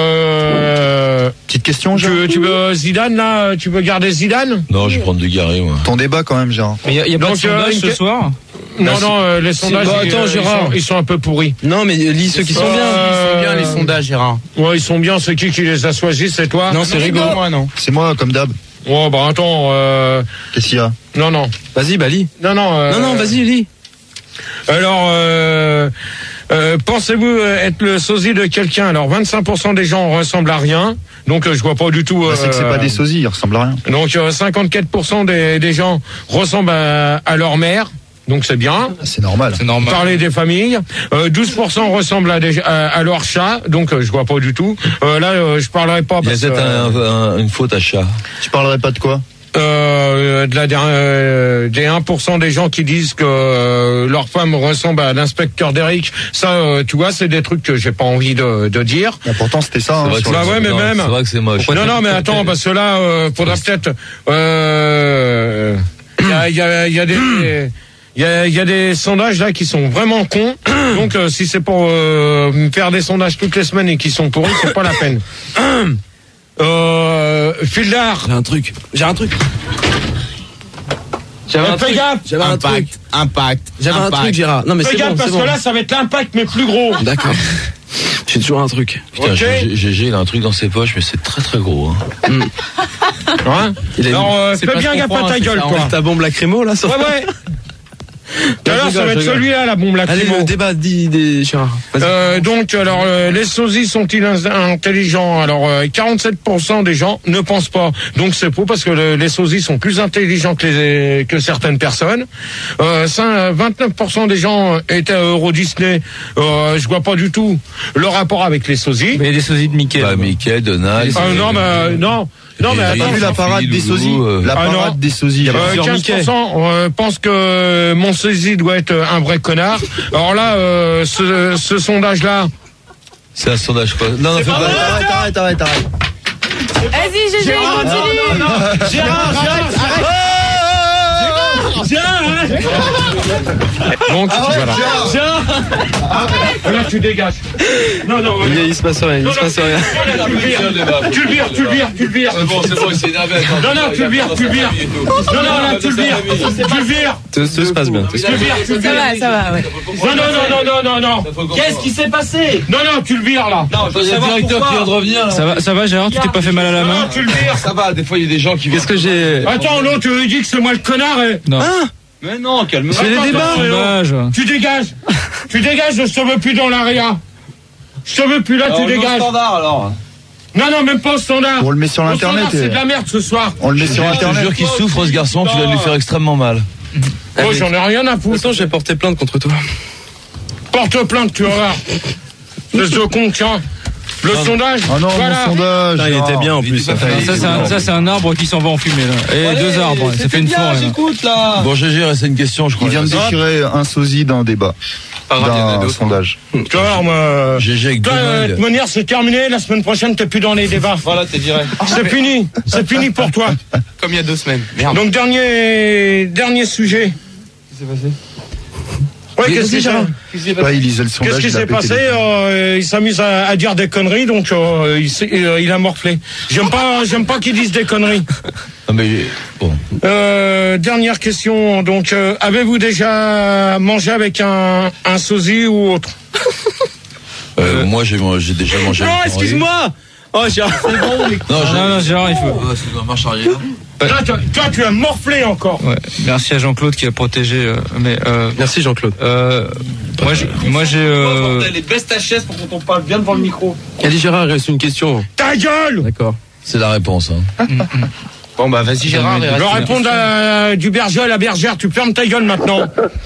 Euh, Petite question, tu, Gérard. veux, tu veux Zidane, là? Tu veux garder Zidane? Non, je vais prendre du Garé, moi. Ton débat quand même, Gérard. Mais il y a, y a pas Donc, de sondage euh, ce une- soir. Non, non, euh, les sondages, Bah, ils, attends, euh, ils Gérard. sont, ils sont un peu pourris. Non, mais lis ceux qui sont bien. Euh, Ils sont bien les sondages, Gérard. Ouais, ils sont bien, c'est qui qui les a choisis, c'est toi? Non, c'est rigolo. Moi, non. C'est moi, comme d'hab. Oh, bah, attends, euh, Qu'est-ce qu'il y a? non, non. Vas-y, bah lis. Non, non, euh, Non, non, vas-y, lis. Alors, euh, euh, pensez-vous euh, être le sosie de quelqu'un? Alors, vingt-cinq pour cent des gens ressemblent à rien. Donc, euh, je vois pas du tout. Bah, c'est que c'est euh, pas des sosies, ils ressemblent à rien. Donc, euh, cinquante-quatre pour cent des, des gens ressemblent à, à leur mère. Donc, c'est bien. Ah, c'est normal. C'est normal. Parler des familles. Euh, douze pour cent ressemblent à, des, à, à leur chat. Donc, euh, je vois pas du tout. Euh, là, euh, je parlerai pas Il y a parce que... peut-être un- un- une faute à chat. Tu parlerais pas de quoi? Euh, de la, euh, des un pour cent des gens qui disent que euh, leur femme ressemble à l'inspecteur d'Eric, ça, euh, tu vois, c'est des trucs que j'ai pas envie de, de dire. Bah, pourtant, c'était ça. Hein, vrai que sur Bah le- ouais, mais non, même. C'est vrai que c'est moche. Non, non, mais attends, parce que là, euh, faudra peut-être. Euh, Il y a, il y a, il y a des. Il y a, il y a des sondages là qui sont vraiment cons. Donc, euh, si c'est pour euh, me faire des sondages toutes les semaines et qui sont pourris, c'est pas la peine. Euh, Fildar. J'ai un truc. J'ai un truc. J'avais un Fais truc. gaffe. J'avais un truc. Impact, impact. J'avais un impact. truc, Gérard. Non, mais Fais c'est gaffe bon, parce c'est que bon. là, ça va être l'impact, mais plus gros. D'accord. J'ai toujours un truc. Putain, Ok. G- Gégé, il a un truc dans ses poches, mais c'est très très gros. Hein. Hein Il a Alors, une- euh, c'est fais pas bien ce qu'on gaffe à croit, ta c'est gueule, ça, toi. Ta bombe lacrymo, là, ça Ouais, ouais. Tout à l'heure, ça va être celui-là, la bombe lacrymo. Allez, le débat dit des Gérard. Euh, donc, alors, euh, les sosies sont-ils intelligents? Alors, euh, quarante-sept pour cent des gens ne pensent pas. Donc, c'est faux parce que le, les sosies sont plus intelligents que, les, que certaines personnes. Euh, ça, vingt-neuf pour cent des gens étaient à Euro Disney. Euh, je vois pas du tout le rapport avec les sosies. Mais les sosies de Mickey. Bah, Mickey, Donald. Ah, non, mais, euh, non. Non, mais attends, vu la parade des sosies. euh, La Ah, parade non. des sosies. Euh, quinze pour cent euh, pensent que mon sosie doit être un vrai connard. Alors là, euh, ce, ce sondage-là. C'est un sondage quoi? Non, non, fais pas. Arrête, arrête, arrête, arrête. Vas-y, G G, continue. Gérard, arrête, arrête. Donc, voilà. Là, tu dégages. Non, non, Il, il se passe rien, il se passe rien. Tu le vires, tu le vires, tu le vires, tu le vires. C'est bon, c'est bon, il s'est énervé. Non, non, tu le vires, tu le vires. Non, non, là, tu le vires, tu le vires. Tout tout se passe bien. tout se Tu le vires, tu le Ça vires. va, ça va, ouais. Non, non, non, non, non, non, non. Qu'est-ce qui s'est passé? Non, non, tu le vires, là. Non, je veux Il y a le savoir directeur qui vient de pourquoi. revenir. là. Ça va, ça va, Gérard, tu t'es pas fait mal à la Non, main? non, tu le vires. Ça va, des fois il y a des gens qui. Qu'est-ce que j'ai. Attends, l'autre, tu lui dis que c'est moi le connard. Et... Non. Mais non, calme-toi. C'est les débats. Sondage. Tu dégages. Tu dégages, je te veux plus dans l'area. Je te veux plus là, Alors, tu on est au dégages. standard alors. Non, non, même pas au standard. On le met sur Au l'internet. standard, c'est et- de la merde ce soir. On le met sur Je te internet. jure qu'il souffre ce garçon, tu vas lui faire extrêmement mal. Oh, j'en ai rien à De toute foutre. façon, j'ai porté plainte contre toi. Porte plainte, tu vas voir. C'est ce con, tiens. Le sondage. Ah non, voilà. mon sondage. Putain, il était bien en plus. Ça, c'est un, ça, c'est un arbre qui s'en va en fumée, là. Et Allez, deux arbres, ça c'était fait une bien, forêt. là. J'écoute là. Bon, G G, c'est une question, je crois. Il vient de déchirer un sosie d'un débat. Pas grave, il y en a D'un d'autres. sondage. Tu vas voir, moi. G G avec Toi, euh, de Donald. toute manière, c'est terminé. La semaine prochaine, t'es plus dans les débats. Voilà, t'es viré. C'est fini. C'est fini pour toi. Comme il y a deux semaines. Merde. Donc, dernier, dernier sujet. Qu'est-ce qui s'est passé? Ouais, qu'est-ce qui s'est Ouais, il lisait le sondage. Qu'est-ce qui il a s'est pété passé? les plombs. euh, Il s'amuse à, à dire des conneries, donc euh, il, s'est- euh, il a morflé. J'aime pas, j'aime pas qu'il dise des conneries. Non, mais bon. Euh, dernière question. Donc, euh, avez-vous déjà mangé avec un, un sosie ou autre? Euh, moi, j'ai j'ai déjà mangé. Non, avec Henri. excuse-moi. Oh, Gérard. Non, j'ai- Non, non, Gérard, il faut. Ah, c'est dans la marche arrière. Toi, toi, toi, tu as morflé encore. Ouais. Merci à Jean-Claude qui a protégé. euh, mais euh, Merci Jean-Claude. euh, moi, j'ai, moi, j'ai. Euh, Les baisse ta chaise pour qu'on parle bien devant le micro. Allez Gérard, il reste une question. Ta gueule! D'accord. C'est la réponse. Hein. Bon bah vas-y Gérard. il Je reste vais une répondre à, du berger à la bergère. Tu fermes ta gueule maintenant.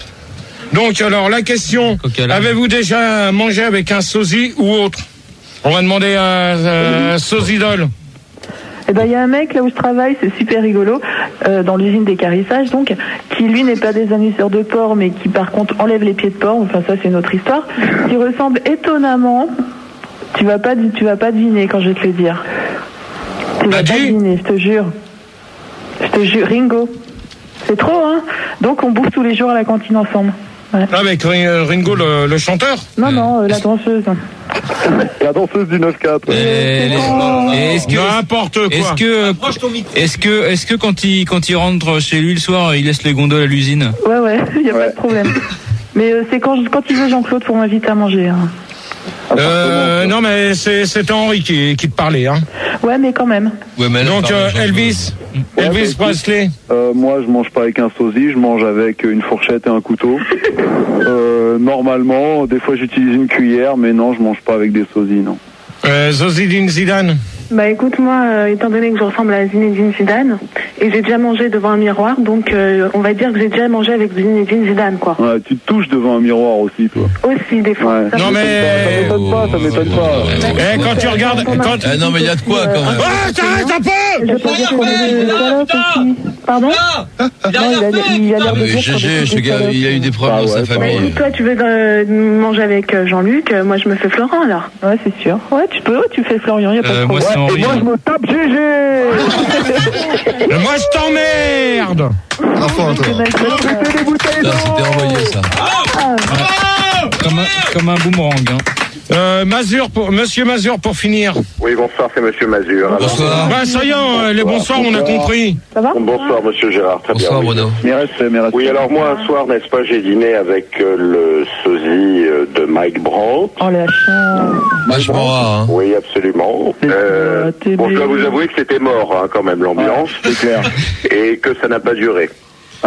Donc, alors, la question. Coca là. Avez-vous déjà mangé avec un sosie ou autre? On va demander à, à Sosidol. Eh ben, il y a un mec là où je travaille, c'est super rigolo, euh, dans l'usine d'équarrissage, donc, qui lui n'est pas des annuaires de porc, mais qui par contre enlève les pieds de porc. Enfin, ça c'est une autre histoire. Qui ressemble étonnamment. Tu vas pas, tu vas pas deviner quand je vais te le dire. Tu vas Bah, pas dis. deviner, je te jure. Je te jure, Ringo. C'est trop, hein. Donc on bouffe tous les jours à la cantine ensemble. Ouais. Avec Ri- Ringo, le, le chanteur. Non, non, euh, la danseuse. La danseuse du neuf quatre. et, et est-ce que, N'importe quoi. est-ce que, Approche ton micro. est-ce que, est-ce que quand il, quand il rentre chez lui le soir, il laisse les gondoles à l'usine? Ouais, ouais, il n'y a Ouais. pas de problème. Mais euh, c'est quand, je- quand il veut Jean-Claude pour m'inviter à manger. Hein. Euh, non, mais c'est, c'était Henri qui, qui te parlait. Hein. Ouais, mais quand même. Ouais, mais là, Donc, pardon, euh, Jean-Claude. Elvis, Ouais, Elvis bah, Presley. Euh, moi, je mange pas avec un sosie, je mange avec une fourchette et un couteau. Euh, normalement, des fois j'utilise une cuillère, mais non, je mange pas avec des sosies, non. Euh, Zozidine Zidane. Bah écoute, moi, euh, étant donné que je ressemble à Zinedine Zidane, et j'ai déjà mangé devant un miroir, donc euh, on va dire que j'ai déjà mangé avec Zinedine Zidane, quoi. Ouais, tu te touches devant un miroir aussi, toi. Aussi, des fois. Ouais. Ça Non, me- mais. Ça m'étonne pas, ça m'étonne pas. Eh, quand tu regardes. Quand... Ah non, mais il y a de quoi quand même. Ouais, t'arrêtes un peu! Je peux dire qu'on est des salopes aussi. Pardon Il a Non, il a, rien fait. il a l'air Ah, de mais dire qu'on G G, est ce des gars, salopes. il a eu des problèmes Ah dans sa ouais, Bah, famille. écoute, toi, tu veux euh, manger avec euh, Jean-Luc, euh, moi je me fais Florent, alors. Ouais, c'est sûr. Ouais, tu peux, ouais, tu fais Florian, il a pas Euh, de moi, problème. c'est Et Henri. moi, je me tape G G. Moi, je t'emmerde! L'enfant, toi. Péter des bouteilles Putain, c'était envoyé ça. Comme un, comme un boomerang, hein. Euh, Mazur, pour, Monsieur Mazur, pour finir. Oui, bonsoir, c'est Monsieur Mazur. Alors, Bonsoir. Bah, ça y est, euh, les bonsoirs, on a compris. Ça va? bonsoir, Monsieur Gérard, très Bonsoir bien. oui. Bruno. Mais reste, mais reste. Oui, alors moi, un soir, n'est-ce pas, j'ai dîné avec euh, le sosie euh, de Mike Brandt. Oh, la chien. Vachement rare, hein. Oui, absolument. Euh, t'es bon, je dois bien. vous avouer que c'était mort, hein, quand même, l'ambiance, C'est clair. et que ça n'a pas duré. Ouais.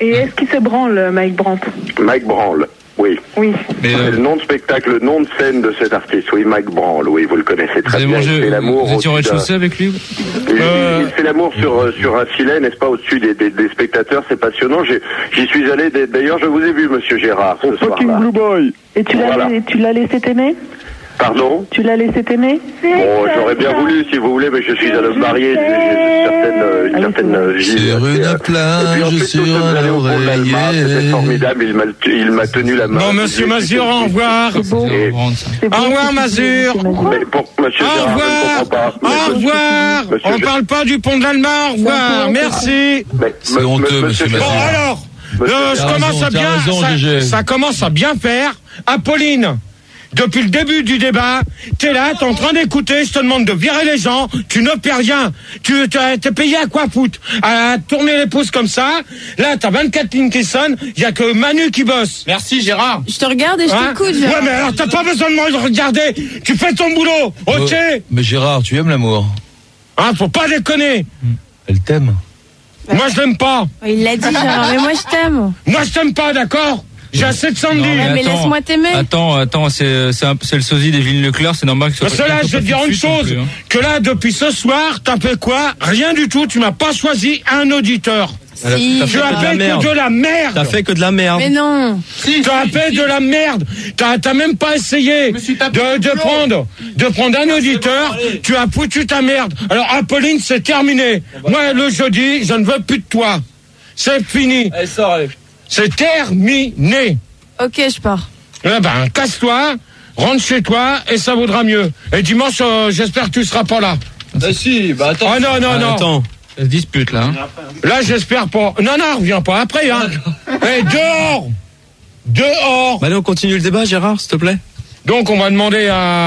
Et est-ce qu'il se branle, Mike Brandt? Mike Brandt, oui. Oui. C'est euh... le nom de spectacle, le nom de scène de cet artiste, oui, Mike Brandt, oui, vous le connaissez très bien. Mangé, il fait l'amour vous étiez au rez-de-chaussée avec lui? Il, euh... il fait l'amour sur, sur un filet, n'est-ce pas, au-dessus des, des, des spectateurs, c'est passionnant. J'ai, j'y suis allé, d'ailleurs, je vous ai vu, monsieur Gérard, ce oh, soir-là. Blue Boy. Et tu l'as, voilà. tu l'as laissé t'aimer? Pardon? Tu l'as laissé t'aimer? Bon, j'aurais bien voulu, si vous voulez, mais je suis un homme marié, j'ai une certaine, une certaine vie. Sur une plage, sur un oreiller. C'était formidable, il m'a, il m'a tenu la main. Bon, monsieur Mazur, au revoir. Et... Au revoir, Mazur. Mais pour monsieur au revoir. Au revoir. On ne parle pas du pont de l'Alma, au revoir. Merci. C'est honteux, monsieur Mazur. Bon, alors, euh, je commence à bien, ça, ça commence à bien faire. Apolline. Depuis le début du débat, t'es là, t'es en train d'écouter, je te demande de virer les gens, tu ne paies rien. Tu t'es payé à quoi foutre? À tourner les pouces comme ça. Là, t'as vingt-quatre lignes qui sonnent, il y a que Manu qui bosse. Merci Gérard. Je te regarde et je hein? t'écoute, Gérard. Ouais, mais alors t'as pas besoin de me regarder. Tu fais ton boulot, ok? euh, Mais Gérard, tu aimes l'amour? Hein, faut pas déconner. Elle t'aime? Moi, je l'aime pas. Il l'a dit, Gérard, mais moi je t'aime. Moi, je t'aime pas, d'accord? J'ai assez de Sandy. Non, mais, mais laisse-moi t'aimer. Attends, attends, c'est, c'est, un, c'est le sosie d'Evelyne Leclerc, c'est normal que ce soit. Parce que là, je vais te dire une chose, plus, hein. que là, depuis ce soir, t'as fait quoi? Rien du tout, tu m'as pas choisi un auditeur. Si. Tu as fait que de la merde. T'as fait que de la merde. Mais non. Si, tu as fait de la merde. T'as, t'as même pas essayé de, de prendre, de prendre un auditeur. Tu as foutu ta merde. Alors, Apolline, c'est terminé. Moi, le jeudi, je ne veux plus de toi. C'est fini. Allez, sors, allez. C'est terminé. Ok, je pars. Eh ben, casse-toi, rentre chez toi et ça vaudra mieux. Et dimanche, euh, j'espère que tu seras pas là. Ah si, bah attends. Ah non, non, Ah, non. attends. Ça se dispute là. Hein. Là, j'espère pas. Non, non, reviens pas après, hein. Eh, dehors. Dehors. Bah allez, on continue le débat, Gérard, s'il te plaît. Donc, on va demander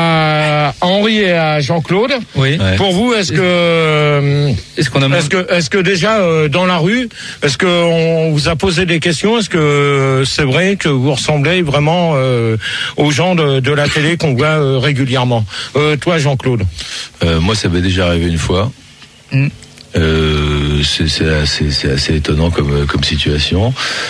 à Henri et à Jean-Claude. Oui. Pour vous, est-ce que, est-ce qu'on a, est-ce que, est-ce que déjà euh, dans la rue, est-ce que on vous a posé des questions? Est-ce que c'est vrai que vous ressemblez vraiment euh, aux gens de, de la télé qu'on voit euh, régulièrement? Euh, toi, Jean-Claude. Euh, moi, ça m'est déjà arrivé une fois. Mm. Euh, c'est, c'est, assez, c'est assez étonnant comme, comme situation.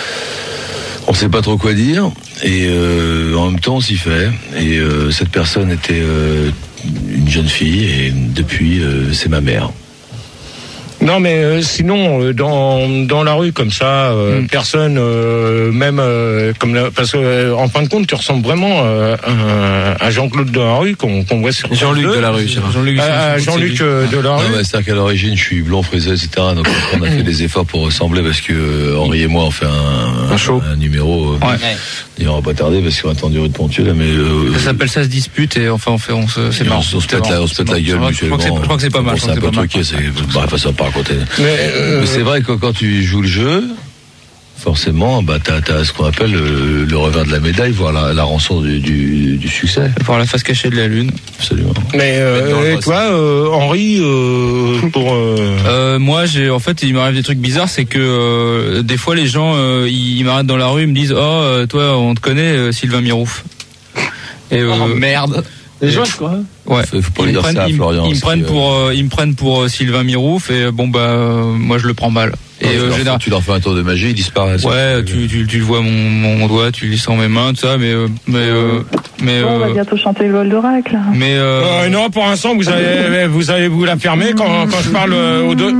On sait pas trop quoi dire et euh, en même temps on s'y fait. Et euh, cette personne était euh, une jeune fille et depuis euh, c'est ma mère. Non, mais euh, sinon, euh, dans dans la rue comme ça, euh, mm. personne, euh, même euh, comme la, parce que euh, en fin de compte, tu ressembles vraiment euh, à, à Jean-Claude de la rue qu'on qu'on voit sur Jean-Luc de la rue, Jean-Luc, à Jean-Luc euh, de la rue. Non, bah, c'est-à-dire qu'à l'origine, je suis blond, frisé, et cetera. Donc on a fait des efforts pour ressembler parce que euh, Henri et moi on fait un, un, show. un numéro. Euh, ouais. Et on va pas tarder parce qu'on va attendre rue de Pontieux là, mais euh, ça s'appelle ça se dispute et enfin on fait on se c'est marrant. On, on se pète la, on se pète la gueule mutuellement. Je crois que c'est pas mal. C'est un peu truqué, c'est bref, ça va pas raconter. Mais, euh, mais c'est vrai que quand tu joues le jeu, forcément, bah t'as, t'as ce qu'on appelle le, le revers de la médaille, voir la, la rançon du, du, du succès. Voir la face cachée de la lune. Absolument. Mais euh, et toi, euh, Henri, euh, pour euh... Euh, moi, j'ai en fait, il m'arrive des trucs bizarres, c'est que euh, des fois les gens, euh, ils m'arrêtent dans la rue, ils me disent, oh, euh, toi, on te connaît, euh, Sylvain Mirouf. Et euh, oh merde. Les gens, quoi. Ouais. Faut, faut pas ils, dire prennent, ça à ils, Florian, ils me prennent pour, euh, ils me prennent pour euh, Sylvain Mirouf et bon bah, euh, moi je le prends mal. Et non, euh, tu, leur, tu leur fais un tour de magie, ils disparaissent. Ouais, tu, tu, tu le vois mon, mon doigt, tu lis sans mes mains, tout ça, mais euh, mais euh, mais. Bon, on va bientôt chanter le vol d'oracle. Là. Mais euh, euh, non, pour l'instant vous allez vous allez vous la fermer quand quand je parle euh, aux deux.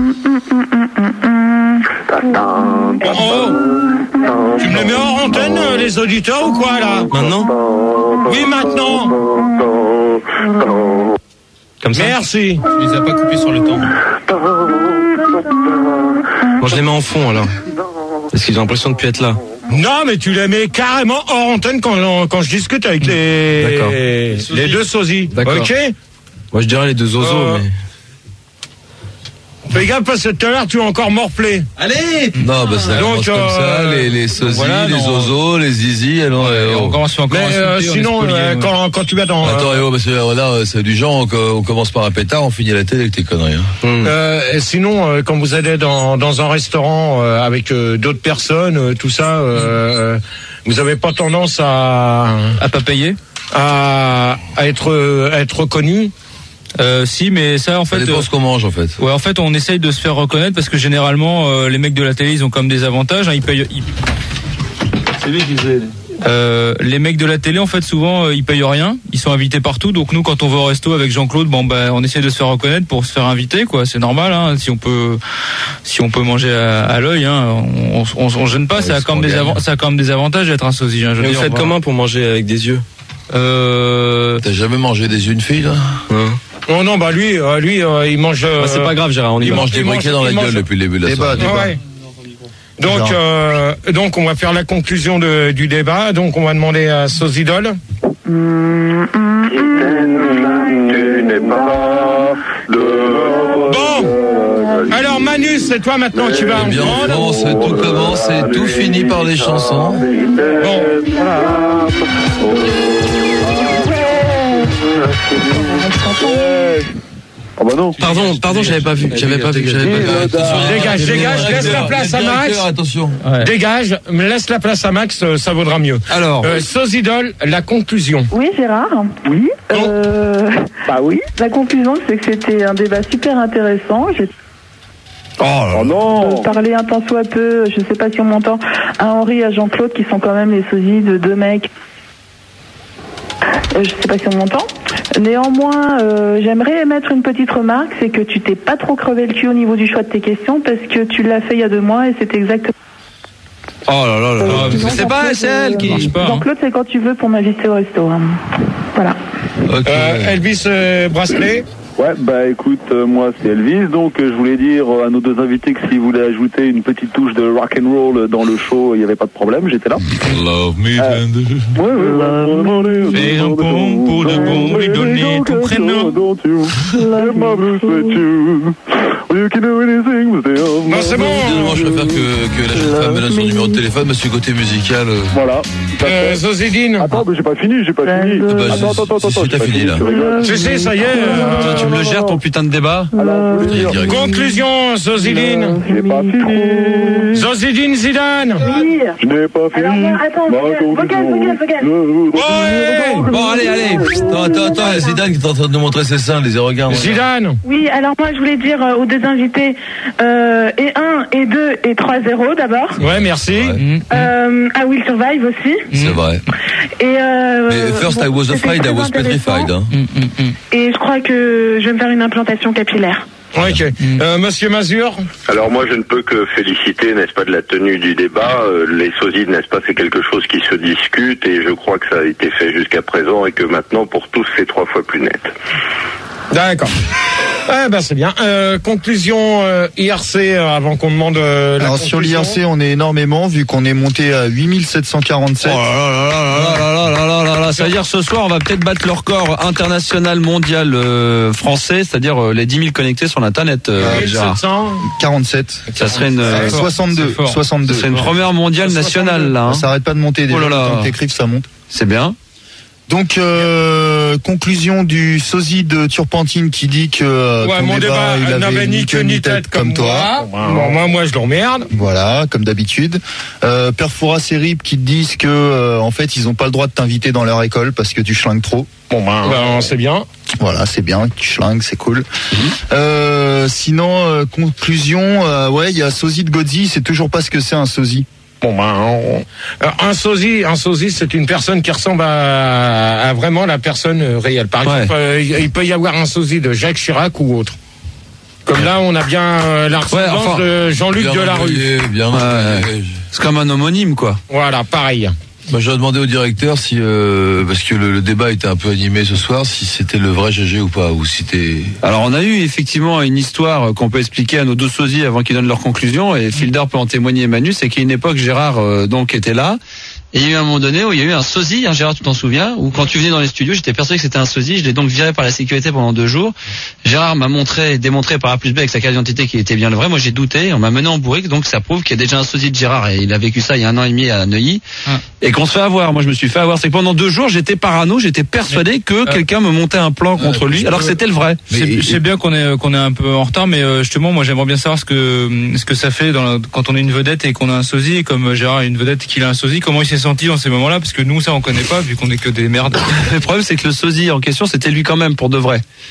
Oh, oh. Tu me les mets hors antenne, les auditeurs, ou quoi, là? Maintenant? Oui, maintenant. Comme ça? Merci. Tu les as pas coupés sur le temps. Moi, je les mets en fond, alors. Parce qu'ils ont l'impression de plus être là. Non, mais tu les mets carrément hors antenne quand, quand je discute avec les, les, les deux sosies. D'accord. Ok? Moi, je dirais les deux zozos, euh... mais... Fais gaffe parce que tout à l'heure tu as encore morflé. Allez. Non, bah ça commence euh, comme ça, les, les sosies, voilà, les zozos, les zizi, alors ouais, on commence encore mais, euh, sinon, spolié, euh, ouais. quand, quand tu vas dans... Attends, euh, parce que là, c'est du genre, on, on commence par un pétard, on finit à la télé avec tes conneries. Hein. Hum. Euh, et sinon, euh, quand vous allez dans, dans un restaurant euh, avec euh, d'autres personnes, euh, tout ça, euh, vous avez pas tendance à... À pas payer, à, à être, à être reconnu? Euh, si, mais ça en fait. Ça dépend euh, ce qu'on mange en fait. Ouais, en fait, on essaye de se faire reconnaître parce que généralement, euh, les mecs de la télé, ils ont comme des avantages. Hein, ils payent. Ils... C'est lui qui faisait. Euh, les mecs de la télé, en fait, souvent, euh, ils payent rien. Ils sont invités partout. Donc nous, quand on va au resto avec Jean-Claude, bon, bah, on essaie de se faire reconnaître pour se faire inviter, quoi. C'est normal, hein. Si on peut, si on peut manger à, à l'œil, hein, on, on, on gêne pas. Ouais, ça a quand même des avant, ça a quand même des avantages d'être un sosie. Hein, je veux Mais dire, vous faites voilà. comment pour manger avec des yeux? Euh. T'as jamais mangé des yeux une fille là? Non. Oh non, bah lui, euh, lui, euh, il mange. Euh, Bah, c'est pas grave, Gérard. On y Il va. mange des il briquets mange- dans la il gueule mange- depuis le début de la Débat, soirée. débat. Ouais. Donc, Genre. euh, donc, on va faire la conclusion de, du débat. Donc, on va demander à Sosidol. Tu n'es pas le... Bon. Alors, Manu, c'est toi maintenant qui vas Eh en bien, en prendre. France, tout commence et tout finit par les chansons. Bon. Ah bah non. Pardon, pardon, j'avais pas vu. J'avais pas vu. J'avais pas vu. Dégage, dégage, laisse la place à Max. Attention. Dégage, mais laisse la place à Max, euh, ça vaudra mieux. Alors. Euh, Sosidol, la conclusion. Oui, Gérard. Oui. Euh, bah oui. La conclusion, c'est que c'était un débat super intéressant. J'ai Oh non. parlé un tant soit peu, je sais pas si on m'entend, à Henri et à Jean-Claude, qui sont quand même les sosies de deux mecs. Euh, je sais pas si on m'entend. Néanmoins, euh, j'aimerais émettre une petite remarque, c'est que tu t'es pas trop crevé le cul au niveau du choix de tes questions, parce que tu l'as fait il y a deux mois et c'est exactement... Oh là là là. Euh, là. sinon, C'est pas Jean-Claude, celle qui. euh, pas, hein. Jean-Claude, c'est quand tu veux pour m'inviter au resto. hein. Voilà. Ok. Euh, Elvis euh, Bracelet. Ouais, bah écoute, euh, moi c'est Elvis, donc euh, je voulais dire euh, à nos deux invités que s'ils voulaient ajouter une petite touche de rock and roll dans le show, il n'y avait pas de problème, j'étais là. Love me tender. Ouais, ouais, ouais. Fais un pont pour de bon, lui donner ton prénom. Don't you? Let my blues fit you. You can do anything but stay on Non, my- c'est bon. Évidemment, je préfère que, que la jeune femme me donne son numéro de téléphone, parce que côté musical. euh, Voilà. tout à Euh, fait. Zozidine. Attends, mais j'ai pas fini, j'ai pas fini. bah, Attends, si- attends, attends, si, si, attends, t'as j'ai pas fini, là. tu rigoles. Je sais, ça y est. euh, Toi, tu me le gères ton putain de débat. Alors, je voulais dire, direct. Conclusion, Zozidine. j'ai pas fini. Zozidine Zidane. Oui. Je n'ai pas fini. Alors, moi, attends, Ma vocal, conclusion. vocal, vocal, vocal. Je voudrais- Ouais. Bon, allez, allez. Attends, attends, attends, il y a Zidane qui est en train de nous montrer ses seins, les regards. Zidane. Oui, alors moi je voulais dire euh, aux deux invités, euh, et un, et deux, et trois zéro d'abord. Ouais, merci. Mmh. Euh, I Will Survive aussi. C'est vrai. Et euh, Mais first I was c'était afraid, I très was intéressant. petrified. Hein. Mmh, mmh, mmh. Et je crois que je vais me faire une implantation capillaire. Ok. Euh, Monsieur Mazur. Alors moi je ne peux que féliciter, n'est-ce pas, de la tenue du débat. Euh, les sosies, n'est-ce pas, c'est quelque chose qui se discute et je crois que ça a été fait jusqu'à présent et que maintenant pour tous c'est trois fois plus net. D'accord. Eh ben c'est bien. Euh, conclusion euh, I R C euh, avant qu'on demande euh, la Alors sur conclusion. l'I R C, on est énormément vu qu'on est monté à huit mille sept cent quarante-sept. Oh là là là là là là là là là. Ça veut dire ce soir on va peut-être battre le record international mondial euh, français, c'est-à-dire euh, les dix mille connectés sur l'internet. Euh, Gérard. sept cents. quarante-sept. Ça serait une, euh, soixante-deux. c'est fort. soixante-deux. c'est une première mondiale nationale là. Hein. Ça arrête pas de monter. Déjà, Oh là là. le temps que t'écrives, ça monte. C'est bien. Donc euh, conclusion du sosie de Turpentine qui dit que euh, Ouais, ton mon débat il n'avait avait ni queue ni tête comme toi. toi. Bon, moi, moi, je l'emmerde. Voilà, comme d'habitude. Euh, Perfora et Rip qui te disent que euh, en fait ils ont pas le droit de t'inviter dans leur école parce que tu schlingues trop. Bon ben, ben c'est bien. Voilà, c'est bien, tu schlingues, c'est cool. Euh, sinon, euh, conclusion, euh, ouais, il y a sosie de Godzi, c'est toujours pas ce que c'est un sosie. Bon ben, on- euh, un sosie, un sosie, c'est une personne qui ressemble à, à vraiment la personne euh, réelle. Par Ouais. exemple, euh, il il peut y avoir un sosie de Jacques Chirac ou autre. Comme là, on a bien euh, la ressemblance Ouais, enfin, de Jean-Luc Bien Delarue. employé, bien Ouais. employé. C'est comme un homonyme quoi. Voilà, pareil. Moi, j'ai demandé au directeur si, euh, parce que le, le débat était un peu animé ce soir, si c'était le vrai G G ou pas, ou si c'était. Alors on a eu effectivement une histoire qu'on peut expliquer à nos deux sosies avant qu'ils donnent leur conclusion et Fildar peut en témoigner, Manu, c'est qu'à une époque Gérard euh, donc était là et il y a eu un moment donné où il y a eu un sosie, hein, Gérard tu t'en souviens, où quand tu venais dans les studios j'étais persuadé que c'était un sosie, je l'ai donc viré par la sécurité pendant deux jours. Gérard m'a montré et démontré par A plus B avec sa carte d'identité qu'il était bien le vrai, moi j'ai douté, on m'a mené en bourrique donc ça prouve qu'il y a déjà un sosie de Gérard et il a vécu ça il y a un an et demi à Neuilly Ah. et qu'on se fait avoir. Moi je me suis fait avoir, c'est que pendant deux jours j'étais parano, j'étais persuadé que Euh, quelqu'un me montait un plan contre euh, lui je alors que peux- c'était le vrai. Je sais- je sais bien qu'on est qu'on est un peu en retard, mais euh, justement, moi, j'aimerais bien savoir ce que ce que ça fait dans la- quand on est une vedette et qu'on a un sosie, comme Gérard est une vedette et qu'il a un sosie. Comment il s'est senti dans ces moments-là? Parce que nous, ça, on connaît pas, vu qu'on est que des merdes. Le problème, c'est que le sosie en question, c'était lui quand même, pour de vrai.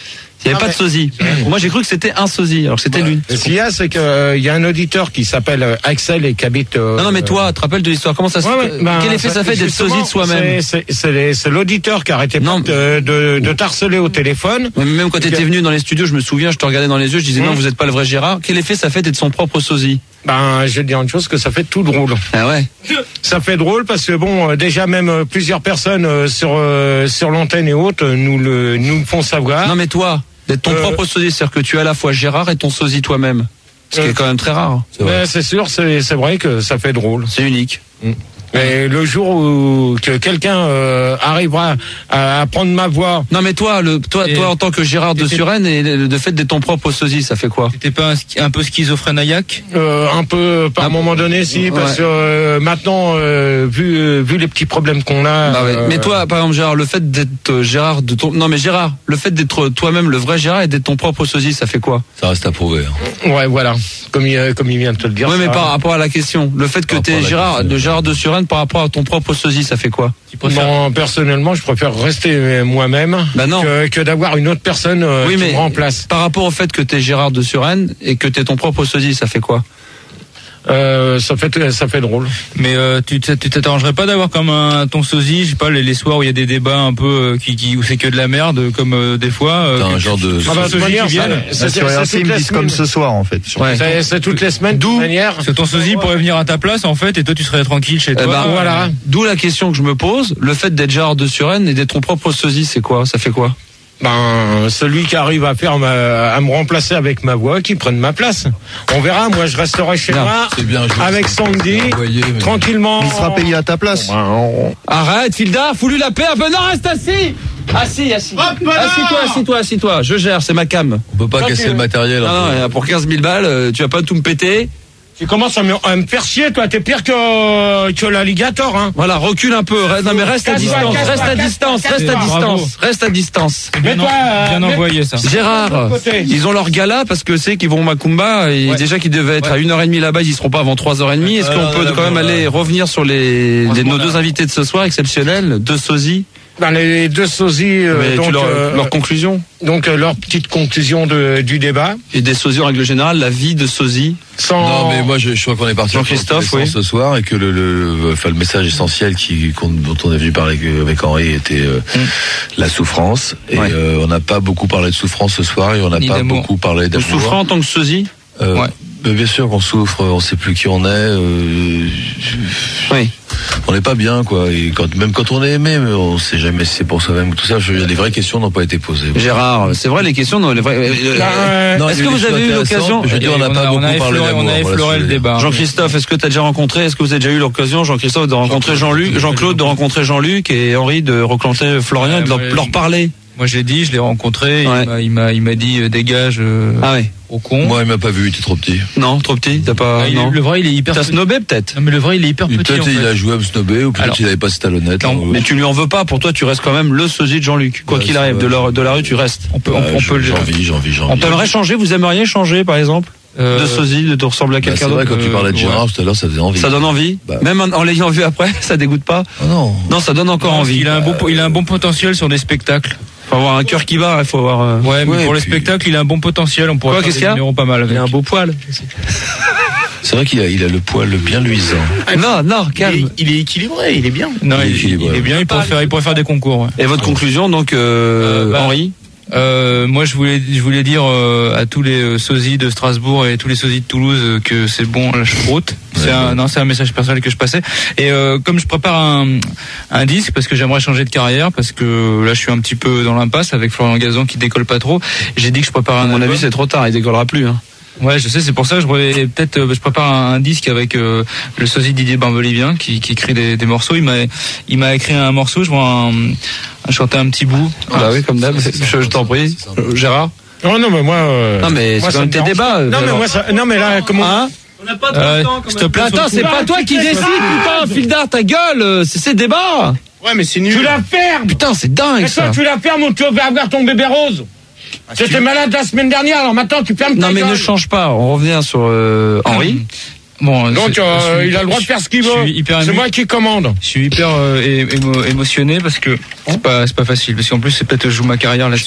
Il n'y avait Ah pas ouais. de sosie. Moi, j'ai cru que c'était un sosie, alors que c'était lui. Ce qu'il y a, c'est qu'il euh, y a un auditeur qui s'appelle euh, Axel et qui habite. Euh, Non, non, mais toi, tu te rappelles de l'histoire? Comment ça se Ouais, ouais, ben, Quel effet ça fait d'être justement, sosie de soi-même? C'est- C'est c'est les- c'est l'auditeur qui arrêtait pas de, de, de t'harceler au téléphone. Ouais, mais même quand tu étais venu dans les studios, je me souviens, je te regardais dans les yeux, je disais Mmh. non, vous n'êtes pas le vrai Gérard. Quel effet ça fait d'être son propre sosie? Ben, je vais te dire une chose, que ça fait tout drôle. Ah ouais. Ça fait drôle parce que bon, euh, déjà même euh, plusieurs personnes euh, sur euh, sur l'antenne et autres euh, nous le nous le font savoir. Non, mais toi, d'être ton Euh, propre sosie, c'est-à-dire que tu es à la fois Gérard et ton sosie toi-même. Ce qui Euh, est quand même très rare. Ben, c'est sûr, c'est c'est vrai que ça fait drôle. C'est unique. Et le jour où que quelqu'un euh, arrivera à, à prendre ma voix. Non, mais toi, le, toi, Et- toi, en tant que Gérard de et t'es- Suresnes, et le, le fait d'être ton propre sosie, ça fait quoi? T'étais pas un, ski- un peu schizophrène-iaque? Euh, un peu par moment donné, si, parce Ouais. que euh, maintenant, euh, vu euh, vu les petits problèmes qu'on a. Bah ouais. euh, Mais toi, par exemple, Gérard, le fait d'être euh, Gérard de ton, non mais Gérard, le fait d'être toi-même le vrai Gérard et d'être ton propre sosie, ça fait quoi? Ça reste à prouver. hein. ouais, voilà, comme il comme il vient de te le dire. Ouais, mais ça- par rapport à la question, le fait que Par t'es rapport à la Gérard, question. de Gérard de Suresnes par rapport à ton propre sosie, ça fait quoi? Bon, personnellement, je préfère rester moi-même Bah non. que, que d'avoir une autre personne euh, Oui, qui mais me remplace. par rapport au fait que t'es Gérard de Suresnes et que t'es ton propre sosie, ça fait quoi? Euh, ça fait ça fait drôle. Mais euh, tu t- tu t'arrangerais pas d'avoir comme un ton sosie, je sais pas, les, les soirs où il y a des débats un peu euh, qui, qui où c'est que de la merde, comme euh, des fois. euh, T'as un que- genre de- que Ah bah, ton de toute sosie manière, qui ça- vienne. c'est- Sur c'est R C, toutes ils me les disent comme semaines. ce soir, en fait. Ouais. C'est c'est toutes les semaines, de toute manière. Parce que ton sosie pourrait venir à ta place en fait, et toi tu serais tranquille chez Eh toi. ben, voilà. D'où la question que je me pose, le fait d'être Gérard de Suresnes et d'être ton propre sosie, c'est quoi? Ça fait quoi? Ben, celui qui arrive à faire ma, à me remplacer avec ma voix, qui prenne ma place. On verra. Moi, je resterai chez Non, moi c'est bien joué. avec Sandy, Envoyé, mais- tranquillement. Il sera payé à ta place. Ben, on- Arrête, Fildar, fous-lui la paix un peu. Non, reste assis! Assis, assis. Assis-toi, assis-toi, assis-toi. Je gère, c'est ma cam. On peut pas Ok. casser le matériel. Non, hein. non, pour quinze mille balles, euh, tu vas pas tout me péter. Tu commences à me, à me faire chier, toi. T'es pire que, que l'alligator, hein. Voilà, recule un peu. Reste, non, mais reste à Casse-toi, distance, casse-toi, reste à casse-toi, distance, casse-toi. reste à Bravo. distance, reste à distance. Bien, Mets-toi, en- bien euh, mets- envoyé ça. Gérard, De l'autre côté. ils ont leur gala parce que c'est qu'ils vont au Macumba et Ouais. déjà qu'ils devaient être à une heure et demie là-bas, ils y seront pas avant trois heures et demie. Est-ce Ouais, qu'on non, peut non, quand même non, aller non. revenir sur les, les- nos Franchement, deux là. invités de ce soir exceptionnels, deux sosies, Ben, les deux sosies, euh, mais tu donc, leur, euh, leur conclusion donc euh, leur petite conclusion de, du débat. et des sosies en règle générale, la vie de sosie. Sans... Non, mais moi, je, je crois qu'on est parti Jean-Christophe, dans tous les sens oui. ce soir et que le, le, enfin, le message essentiel qui, qu'on- dont on est venu parler avec, avec Henri était euh, la souffrance. Et Ouais. euh, on n'a pas beaucoup parlé de souffrance ce soir et on n'a Ni pas d'amour. beaucoup parlé Vous d'amour. souffrez en tant que sosie? Euh, Ouais. mais bien sûr qu'on souffre, on sait plus qui on est. euh, Oui. on n'est pas bien, quoi. Et quand, même quand on est aimé, mais on sait jamais si c'est pour soi-même ou tout ça. Je veux dire, les vraies questions n'ont pas été posées. Gérard, c'est vrai les questions, non, les vraies- euh, Ben, Non, Est-ce il y que a eu vous des avez eu choses l'occasion? intéressantes, Je veux dire, on n'a Et pas on a- beaucoup on a parlé effleuré- d'amour. on a voilà ce que effleuré je le veux dire. débat. Jean-Christophe, est-ce que tu as déjà rencontré, est-ce que vous avez déjà eu l'occasion, Jean-Christophe, de rencontrer Jean-Luc, Jean-Claude, de rencontrer Jean-Luc et Henri de rencontrer Florian et de leur, Ouais, leur je- parler? Moi je l'ai dit, je l'ai rencontré, Ouais. il m'a- il m'a il m'a dit euh, dégage euh, Ah ouais. au con. Moi, il m'a pas vu, il était trop petit. Non, trop petit, t'as pas, Ah, il est- non. le vrai il est hyper T'as petit. snobé peut-être? Non mais le vrai il est hyper Et petit en Peut-être il fait. a joué à me snobber ou peut-être Alors- il avait pas ses talonnettes. Non, hein, Mais tu lui en veux pas, pour toi tu restes quand même le sosie de Jean-Luc. Quoi Ouais, qu'il c'est arrive, vrai. de la, de la rue tu restes. On peut on, Ouais, on peut le J'ai envie, j'ai envie, j'ai On envie. t'aimerait changer, vous aimeriez changer par exemple? Euh, De sosie, de te ressembler à Bah, quelqu'un c'est vrai, d'autre? quand tu euh, parlais de ouais. Gérard tout à l'heure, ça faisait envie. Ça donne envie? Bah. Même en, en l'ayant vu après, ça dégoûte pas? Oh non. Non, ça donne encore non, envie. Il a un bon il a un bon potentiel sur des spectacles. Faut avoir un cœur qui bat, il faut avoir, euh, Ouais, mais Ouais, pour les puis- spectacles, il a un bon potentiel, on pourrait Quoi, faire qu'est-ce des qu'il y a numéros pas mal avec. il a un beau poil. C'est vrai qu'il a, il a le poil bien luisant. Non, non, calme. Il est équilibré, il est bien. Non, Il est il, équilibré. il est bien, il pourrait faire il pourrait faire des concours. Ouais. Et votre conclusion, donc, euh, Euh, bah, Henri? Euh, moi, je voulais, je voulais dire euh, à tous les euh, sosies de Strasbourg et tous les sosies de Toulouse euh, que c'est bon la choucroute. C'est Ouais, un, ouais. non, c'est un message personnel que je passais. Et euh, comme je prépare un, un disque parce que j'aimerais changer de carrière, parce que là, je suis un petit peu dans l'impasse avec Florian Gazan qui décolle pas trop. J'ai dit que je prépare À un mon album. avis, c'est trop tard, il décollera plus, hein. Ouais, je sais, c'est pour ça que je voulais peut-être euh, je prépare un, un disque avec euh, le sosie Didier Barbelivien qui, qui écrit des, des morceaux. Il m'a il m'a écrit un morceau, je vois un, un chanter un petit bout. Bah oui, comme d'hab, je, je t'en prie. Euh, Gérard? Oh non, mais moi. euh, Non, mais moi, c'est ça comme me tes dérange débats. pas. euh, Non, mais Gérard. moi, ça, non, mais là, comment. Hein? On n'a pas trop Euh, de temps, s'il quand te même. plaît, Attends, c'est pas toi qui décide, putain, Fildar, ta gueule, euh, c'est ces débats. Ouais, mais c'est nul. Tu la fermes. Putain, c'est dingue, Mais toi, ça. tu la fermes ou tu vas avoir ton bébé rose. J'étais malade la semaine dernière, alors maintenant tu fermes ta Non, mais gueule. ne change pas. On revient sur euh, Henri. Bon, Donc, je- euh, je suis- il a le droit de faire ce qu'il je veut. suis hyper C'est ému. moi qui commande. Je suis hyper euh, é- émo- émotionné parce que c'est pas c'est pas facile parce qu'en plus c'est peut-être que je joue ma carrière là-dessus.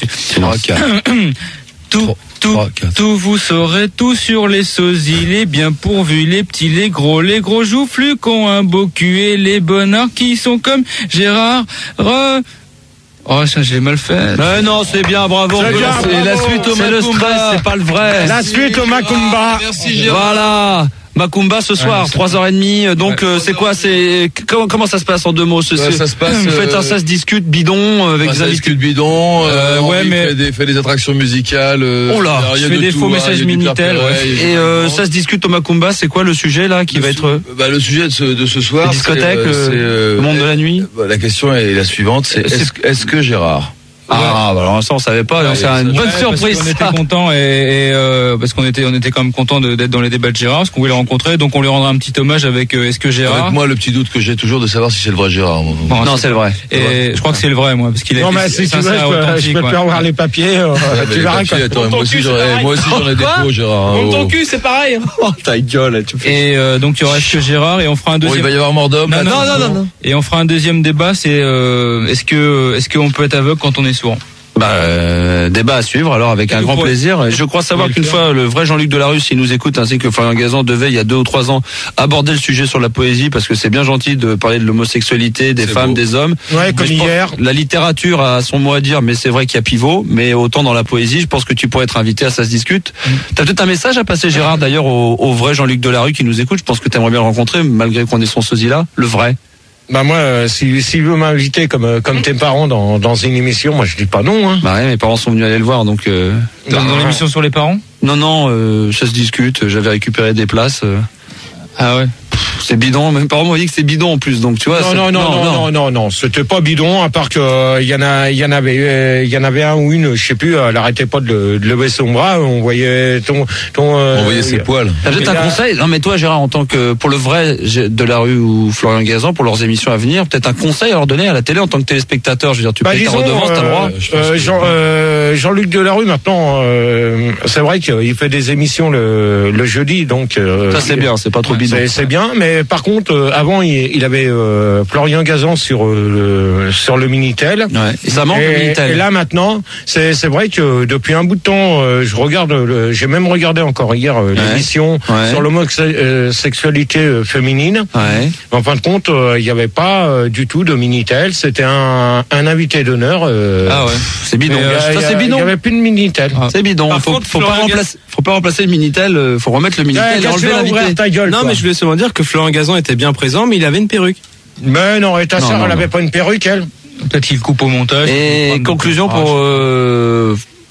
Tout, tout, tout, vous saurez tout sur les sosies, les bien pourvus, les petits, les gros, les gros joufflus qui ont un beau cul et les bonheurs qui sont comme Gérard. Re... Oh, ça, je l'ai mal fait. Mais non, c'est bien, bravo. C'est bien, C'est la bravo. suite au C'est le Macumba. stress, C'est pas le vrai. La suite au Macumba. Merci, Gérard. Voilà. Macumba ce soir, Ouais, trois heures trente. Donc, euh, c'est quoi, c'est, comment, comment ça se passe en deux mots, ce, Ouais, ça se passe, vous faites un euh, ça se discute bidon, euh, avec Enfin, des ça invités. discute bidon, euh, Euh, ouais, Henri mais- fait des, fait des attractions musicales. euh, Oh là, il y a je fais de des tout, faux hein, messages il y a du Minitel, Pierre ouais. Perret, il y a Et, du euh, Macron. ça se discute au Macumba, c'est quoi le sujet, là, qui Le va su- être, bah, le sujet de ce, de ce soir, les discothèques, c'est, euh, le- c'est, euh, le monde de la nuit? bah, la question est la suivante, c'est est-ce, est-ce que Gérard Ah, bah alors ça on savait pas, Ouais, c'est une ça- bonne Ouais, surprise. Parce qu'on ça. était contents et, et, euh, parce qu'on était on était quand même contents de- d'être dans les débats de Gérard parce qu'on voulait le rencontrer, donc on lui rendra un petit hommage avec euh, Est-ce que Gérard. Avec moi, le petit doute que j'ai toujours de savoir si c'est le vrai Gérard. moi. Bon, Non, c'est le vrai. Et je crois que c'est le vrai, moi, parce qu'il a Non, été mais si tu veux, sincère je et peux, je authentique, peux te ouais. faire voir les papiers. euh, Ouais, mais tu les verras papiers, quand- attends, moi aussi, j'en ai, moi aussi, j'en ai des faux, Gérard. hein, oh. c'est pareil. Oh, ta gueule, tu fais. Et euh, donc il y aura Est-ce que Gérard et on fera un Bon, il deuxième. va y avoir mort d'homme. Non, là, non, non, non, non. Et on fera un deuxième débat, c'est euh, est-ce que est-ce qu'on peut être aveugle quand on est sourd. Bah, euh, débat à suivre, alors avec un Vous grand pourrez- plaisir. Je crois savoir vous qu'une pouvez le fois, le vrai Jean-Luc Delarue, s'il nous écoute, ainsi que Florian Gazan, devait, il y a deux ou trois ans, aborder le sujet sur la poésie, parce que c'est bien gentil de parler de l'homosexualité, des C'est femmes, beau. des hommes. Ouais, Mais comme je pense- hier. La littérature a son mot à dire, mais c'est vrai qu'il y a pivot. Mais autant dans la poésie, je pense que tu pourrais être invité à Ça se discute. T'as peut-être un message à passer, Gérard, d'ailleurs, au, au vrai Jean-Luc Delarue qui nous écoute. Je pense que t'aimerais bien le rencontrer, malgré qu'on ait son sosie là. Le vrai. Bah moi, euh, si s'il veut m'inviter comme euh, comme tes parents dans dans une émission, moi je dis pas non. Hein. Bah ouais, mes parents sont venus aller le voir, donc. Euh... Dans, dans l'émission sur les parents. Non, non, euh, ça se discute. J'avais récupéré des places. euh. Ah ouais. C'est bidon. Mes parents m'ont dit que c'est bidon en plus, donc tu vois. Non c'est- non non non non non non, c'était pas bidon. À part que euh, il y en a il y en avait euh, il y en avait un ou une, je sais plus. Elle arrêtait pas de, le- de lever son bras. On voyait ton ton. euh, On voyait ses poils. T'as peut-être Il un y a- conseil. Non, mais toi, Gérard, en tant que pour le vrai Delarue ou Florian Gazan, pour leurs émissions à venir, peut-être un conseil à leur donner à la télé en tant que téléspectateur. Je veux dire, tu Bah, payes ta disons, redevance, t'as le droit. euh, euh, Jean, euh, Jean-Luc Delarue maintenant, euh, c'est vrai qu'il fait des émissions le, le jeudi, donc euh, Ça c'est bien, c'est pas trop bidon. c'est, c'est bien. Mais par contre, euh, avant il, il avait euh, Florian Gazan sur euh, le, sur le Minitel. Ouais. Et ça manque et, le Minitel. et là maintenant, c'est c'est vrai que depuis un bout de temps, euh, je regarde, le, j'ai même regardé encore hier euh, Ouais. l'émission Ouais. sur l'homosexualité euh, féminine. Ouais. En fin de compte, euh, il n'y avait pas euh, du tout de Minitel. C'était un, un invité d'honneur. euh, Ah ouais. C'est bidon. mais, euh, ça il y a- c'est Il bidon. n'y avait plus de Minitel. Ah. C'est bidon. Par Faut, contre, faut pas Florian remplacer, faut pas remplacer le Minitel. euh, Faut remettre le Minitel Ouais, et qu'est-ce que enlever tu vas ouvrir l'invité. ta gueule, Non, toi. mais je voulais seulement dire que Florian Gazan était bien présent, mais il avait une perruque. Mais non, et ta Non, sœur, non, elle non. avait pas une perruque, elle. Peut-être qu'il coupe au montage. Et Il conclusion coupe, pour euh,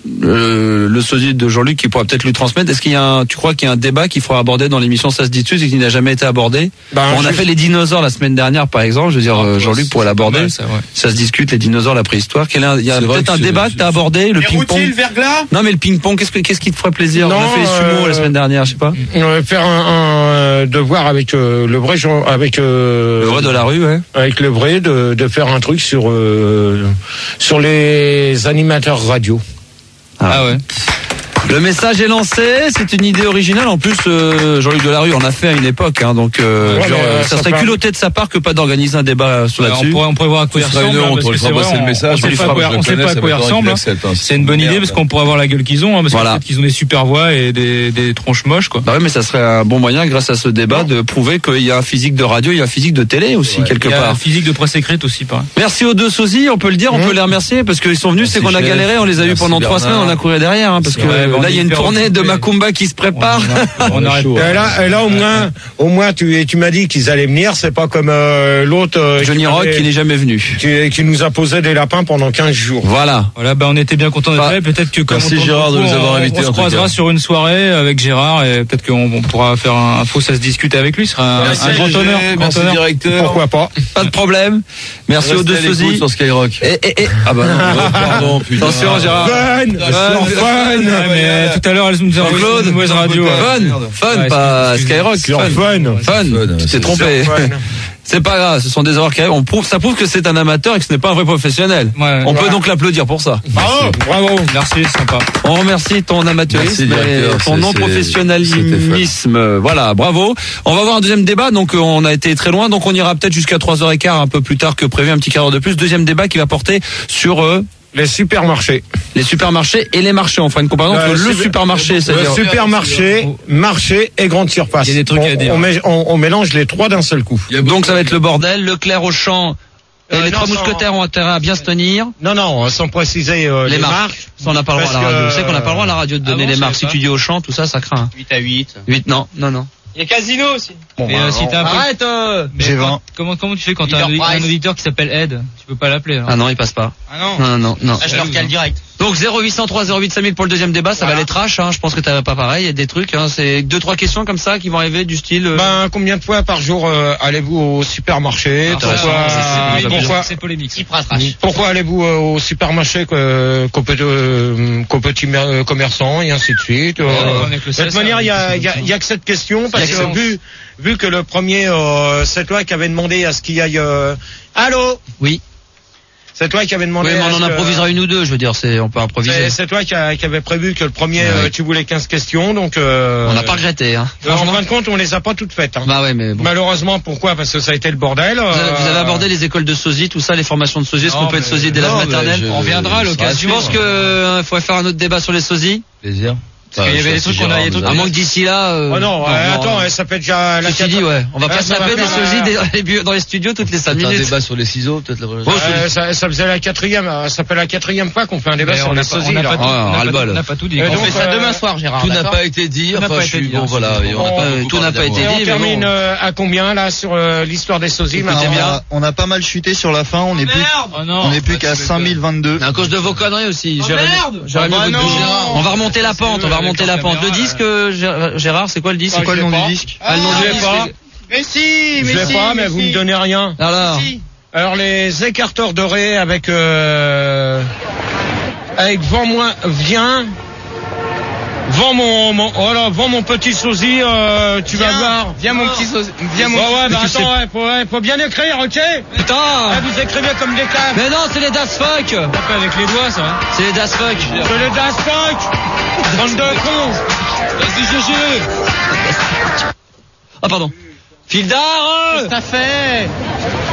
euh, le sosie de Jean-Luc qui pourra peut-être lui transmettre. Est-ce qu'il y a un, tu crois qu'il y a un débat qu'il faudra aborder dans l'émission Ça se discute et qui n'a jamais été abordé? Ben, On a je- fait les dinosaures la semaine dernière, par exemple. Je veux dire, euh, Jean-Luc pourrait l'aborder. mal, ça, ouais. Ça se discute, les dinosaures, la préhistoire. Quel est un- Il y a C'est vrai peut-être que un c'est- débat que c'est- t'as abordé, le Les ping-pong. routiers, le verglas. Non, mais le ping-pong, qu'est-ce que, qu'est-ce qui te ferait plaisir? On Non, a fait les sumo euh, la semaine dernière, je sais pas. On va faire un, un euh, devoir avec euh, le vrai Jean, avec euh, Le vrai de la rue, ouais. avec le vrai de, de faire un truc sur euh, sur les animateurs radio. Ah ouais. Le message est lancé, c'est une idée originale. En plus, euh, Jean-Luc Delarue en a fait à une époque, hein, donc euh, Ouais, genre, mais, euh, euh, ça ça serait fait un- culotté de sa part que pas d'organiser un débat sur Ouais, là-dessus. on pourrait, on pourrait voir à quoi il Ce sera ressemble. une hein, honte, parce on que lui c'est fera vrai, passer le on- message, on on sait lui pas fera, à quoi- je le on sait connais, pas à ça quoi il va être ressemble. qu'il hein. accepte, hein, C'est une bonne idée merde. parce qu'on pourrait avoir la gueule qu'ils ont, hein, parce Voilà. qu'en fait, qu'ils ont des super voix et des, des tronches moches, quoi. Bah ouais, mais ça serait un bon moyen, grâce à ce débat, de prouver qu'il y a un physique de radio, il y a un physique de télé aussi, quelque Il y a part. la physique de presse écrite aussi, pareil. Merci aux deux sosies, on peut le dire, on Mmh. peut les remercier parce qu'ils sont venus, c'est Merci, qu'on a chef. galéré, on les a eu Merci, pendant trois Bernard. semaines, on a couru derrière, hein, parce que Ouais, bah, on là est il y a une hyper tournée de occupés. Macumba qui se prépare. On arrête. Et là, et là au moins, au moins tu, tu m'as dit qu'ils allaient venir. C'est pas comme euh, l'autre euh, Johnny qui Rock m'avait- qui n'est jamais venu. qui, qui nous a posé des lapins pendant quinze jours. Voilà. Voilà, bah on était bien contents d'être Bah, là. Peut-être que comme merci on tourne Gérard de beaucoup, nous avoir on- invités, On se en tout croisera cas. sur une soirée avec Gérard et peut-être qu'on on pourra faire un, un faux ça se discute avec lui. Ce sera un, Merci un grand G G, honneur. grand merci honneur. directeur. Pourquoi pas? Pas de problème. Merci aux Restez deux à l'écoute sosies. sur Skyrock. Et, et, et. Ah bah non. Oh, pardon, putain. Attention Gérard. Fun, Fun. fun, Ouais, mais euh, tout à l'heure, elle nous a envoyé Claude, une mauvaise radio. Fun, euh. fun, Ouais, pas excuse- Skyrock. Sur Fun. fun. Fun. Tu t'es c'est trompé. Fun. C'est pas grave, ce sont des erreurs qui arrivent. On prouve, ça prouve que c'est un amateur et que ce n'est pas un vrai professionnel. Ouais, on voilà. peut donc l'applaudir pour ça. Bravo, bravo. Merci, sympa. On remercie ton amateurisme Merci, et directeur, ton c'est- non-professionnalisme. Voilà, bravo. On va voir un deuxième débat. Donc, euh, on a été très loin. Donc, on ira peut-être jusqu'à trois heures quinze, un peu plus tard que prévu, un petit quart d'heure de plus. Deuxième débat qui va porter sur euh, les supermarchés. Les supermarchés et les marchés. On fera une comparaison entre Euh, le super- supermarché, c'est-à-dire Le supermarché, marché et grande surface. Il y a des trucs on, à dire. On, met- on- on mélange les trois d'un seul coup. Donc, ça va être le bordel. Leclerc, Auchan et Euh, les non, trois sans- mousquetaires ont intérêt à bien se tenir. Non, non, sans préciser euh, Les les, marques. marques. Ça, on n'a pas le droit à la Parce radio. que- Vous savez qu'on n'a pas le droit à la radio de donner Ah bon, les je marques. Si savais tu pas. dis Auchan, tout ça, ça craint. huit à huit. huit, non, non, non. Il y a Casino aussi. Bon, Mais bah, euh, si t'as un peu... Arrête euh Mais J'ai quand- vingt. Comment, comment tu fais quand t'as un, Leader un Price. auditeur qui s'appelle Ed? Tu peux pas l'appeler. hein. Ah non, il passe pas. Ah non. Non, non, non. Ah, je leur cale direct. Donc zéro huit zéro trois zéro huit cinq mille pour le deuxième débat, ça Voilà. va aller trash, hein. Je pense que t'as pas pareil, il y a des trucs, hein. C'est deux trois questions comme ça qui vont arriver du style. euh, Ben, combien de fois par jour euh, allez-vous au supermarché? Ah, Pourquoi, ça, c'est- c'est- pourquoi, C'est polémique. ça. Hyper trash. pourquoi allez-vous euh, au supermarché qu'au qu'au petit, euh, qu'au petit mer- euh, commerçant et ainsi de suite? euh. avec le de C S A, toute manière, il y a, il y, a, il y a que cette question parce Il y a que que- vu, vu que le premier, euh, cette loi qui avait demandé à ce qu'il y aille. Euh... Allô? Oui. Cette loi qui avait demandé. Oui, mais à on en ce que- improvisera une ou deux, je veux dire, c'est, on peut improviser. C'est cette loi qui, a- qui avait prévu que le premier, Ouais. euh, tu voulais quinze questions, donc. Euh, On n'a pas regretté, hein. euh, en fin de compte, on les a pas toutes faites. Hein. Bah ouais, mais bon. Malheureusement, pourquoi? Parce que ça a été le bordel. Vous avez, euh, vous avez abordé les écoles de sosie, tout ça, les formations de sosie, est-ce Non, qu'on peut être mais- sosie dès l'âge non, mais maternel? je- On reviendra à Je l'occasion. pense que euh, faudrait faire un autre débat sur les sosies. Plaisir. Parce qu'il y avait des trucs qu'on a- il y a des trucs À moins que d'ici là. euh, Oh non, euh, attends, euh, ça fait déjà la Ceci dit, ouais, on va Ouais, pas ça se va taper des faire la- sosies des- dans les bu- dans les studios toutes les cinq C'est un minutes. débat sur les ciseaux, peut-être la prochaine Bon, fois. Euh, ça, ça faisait la quatrième, euh, ça fait la quatrième fois qu'on fait un débat Mais sur on les n'a pas- on sosies. n'a là. pas tout- Ouais, on n'a pas ras-le-bol. tout- on n'a pas tout dit. Et On donc, fait ça euh, demain soir, Gérard. Tout n'a d'accord pas été dit, Tout n'a enfin pas je été suis dit, bon hein, voilà, c'est et on n'a bon. pas Euh, beaucoup tout n'a parlé pas été d'amour. Et on dit, mais termine bon. euh, à combien là sur euh, l'histoire des sosies Écoutez, maintenant on, bien. a, on a pas mal chuté sur la fin, on est plus, Oh non. on est plus qu'à cinq mille vingt-deux. À cause de vos conneries aussi. Oh, Jérémy- merde Jérémy Oh, bah Boudou. non. On va remonter la pente, on va remonter la pente. Le disque, euh, Gé- Gérard, c'est quoi le disque? C'est quoi le je nom l'ai du pas. disque? Ah, le nom je du l'ai disque. pas. Mais si, mais Je l'ai si, pas, mais mais vous si. me donnez rien. Alors, Si. Alors les écarteurs dorés avec euh, avec vends-moi, viens, vends mon, mon oh là, vends mon petit sosie, euh, tu vas Viens, voir. Viens mon petit sosie. Viens mon Ouais, ouais, bah tu sais- attends, ouais, faut, ouais, faut bien écrire, ok? putain! Ah, vous écrivez comme des caves. Mais non, c'est les Das Fuck! Tape avec les doigts, ça. hein. C'est les Das Fuck! C'est le Das Fuck. Bande de cons. Vas-y, G G. Ah, pardon. Fildar! Tout à fait.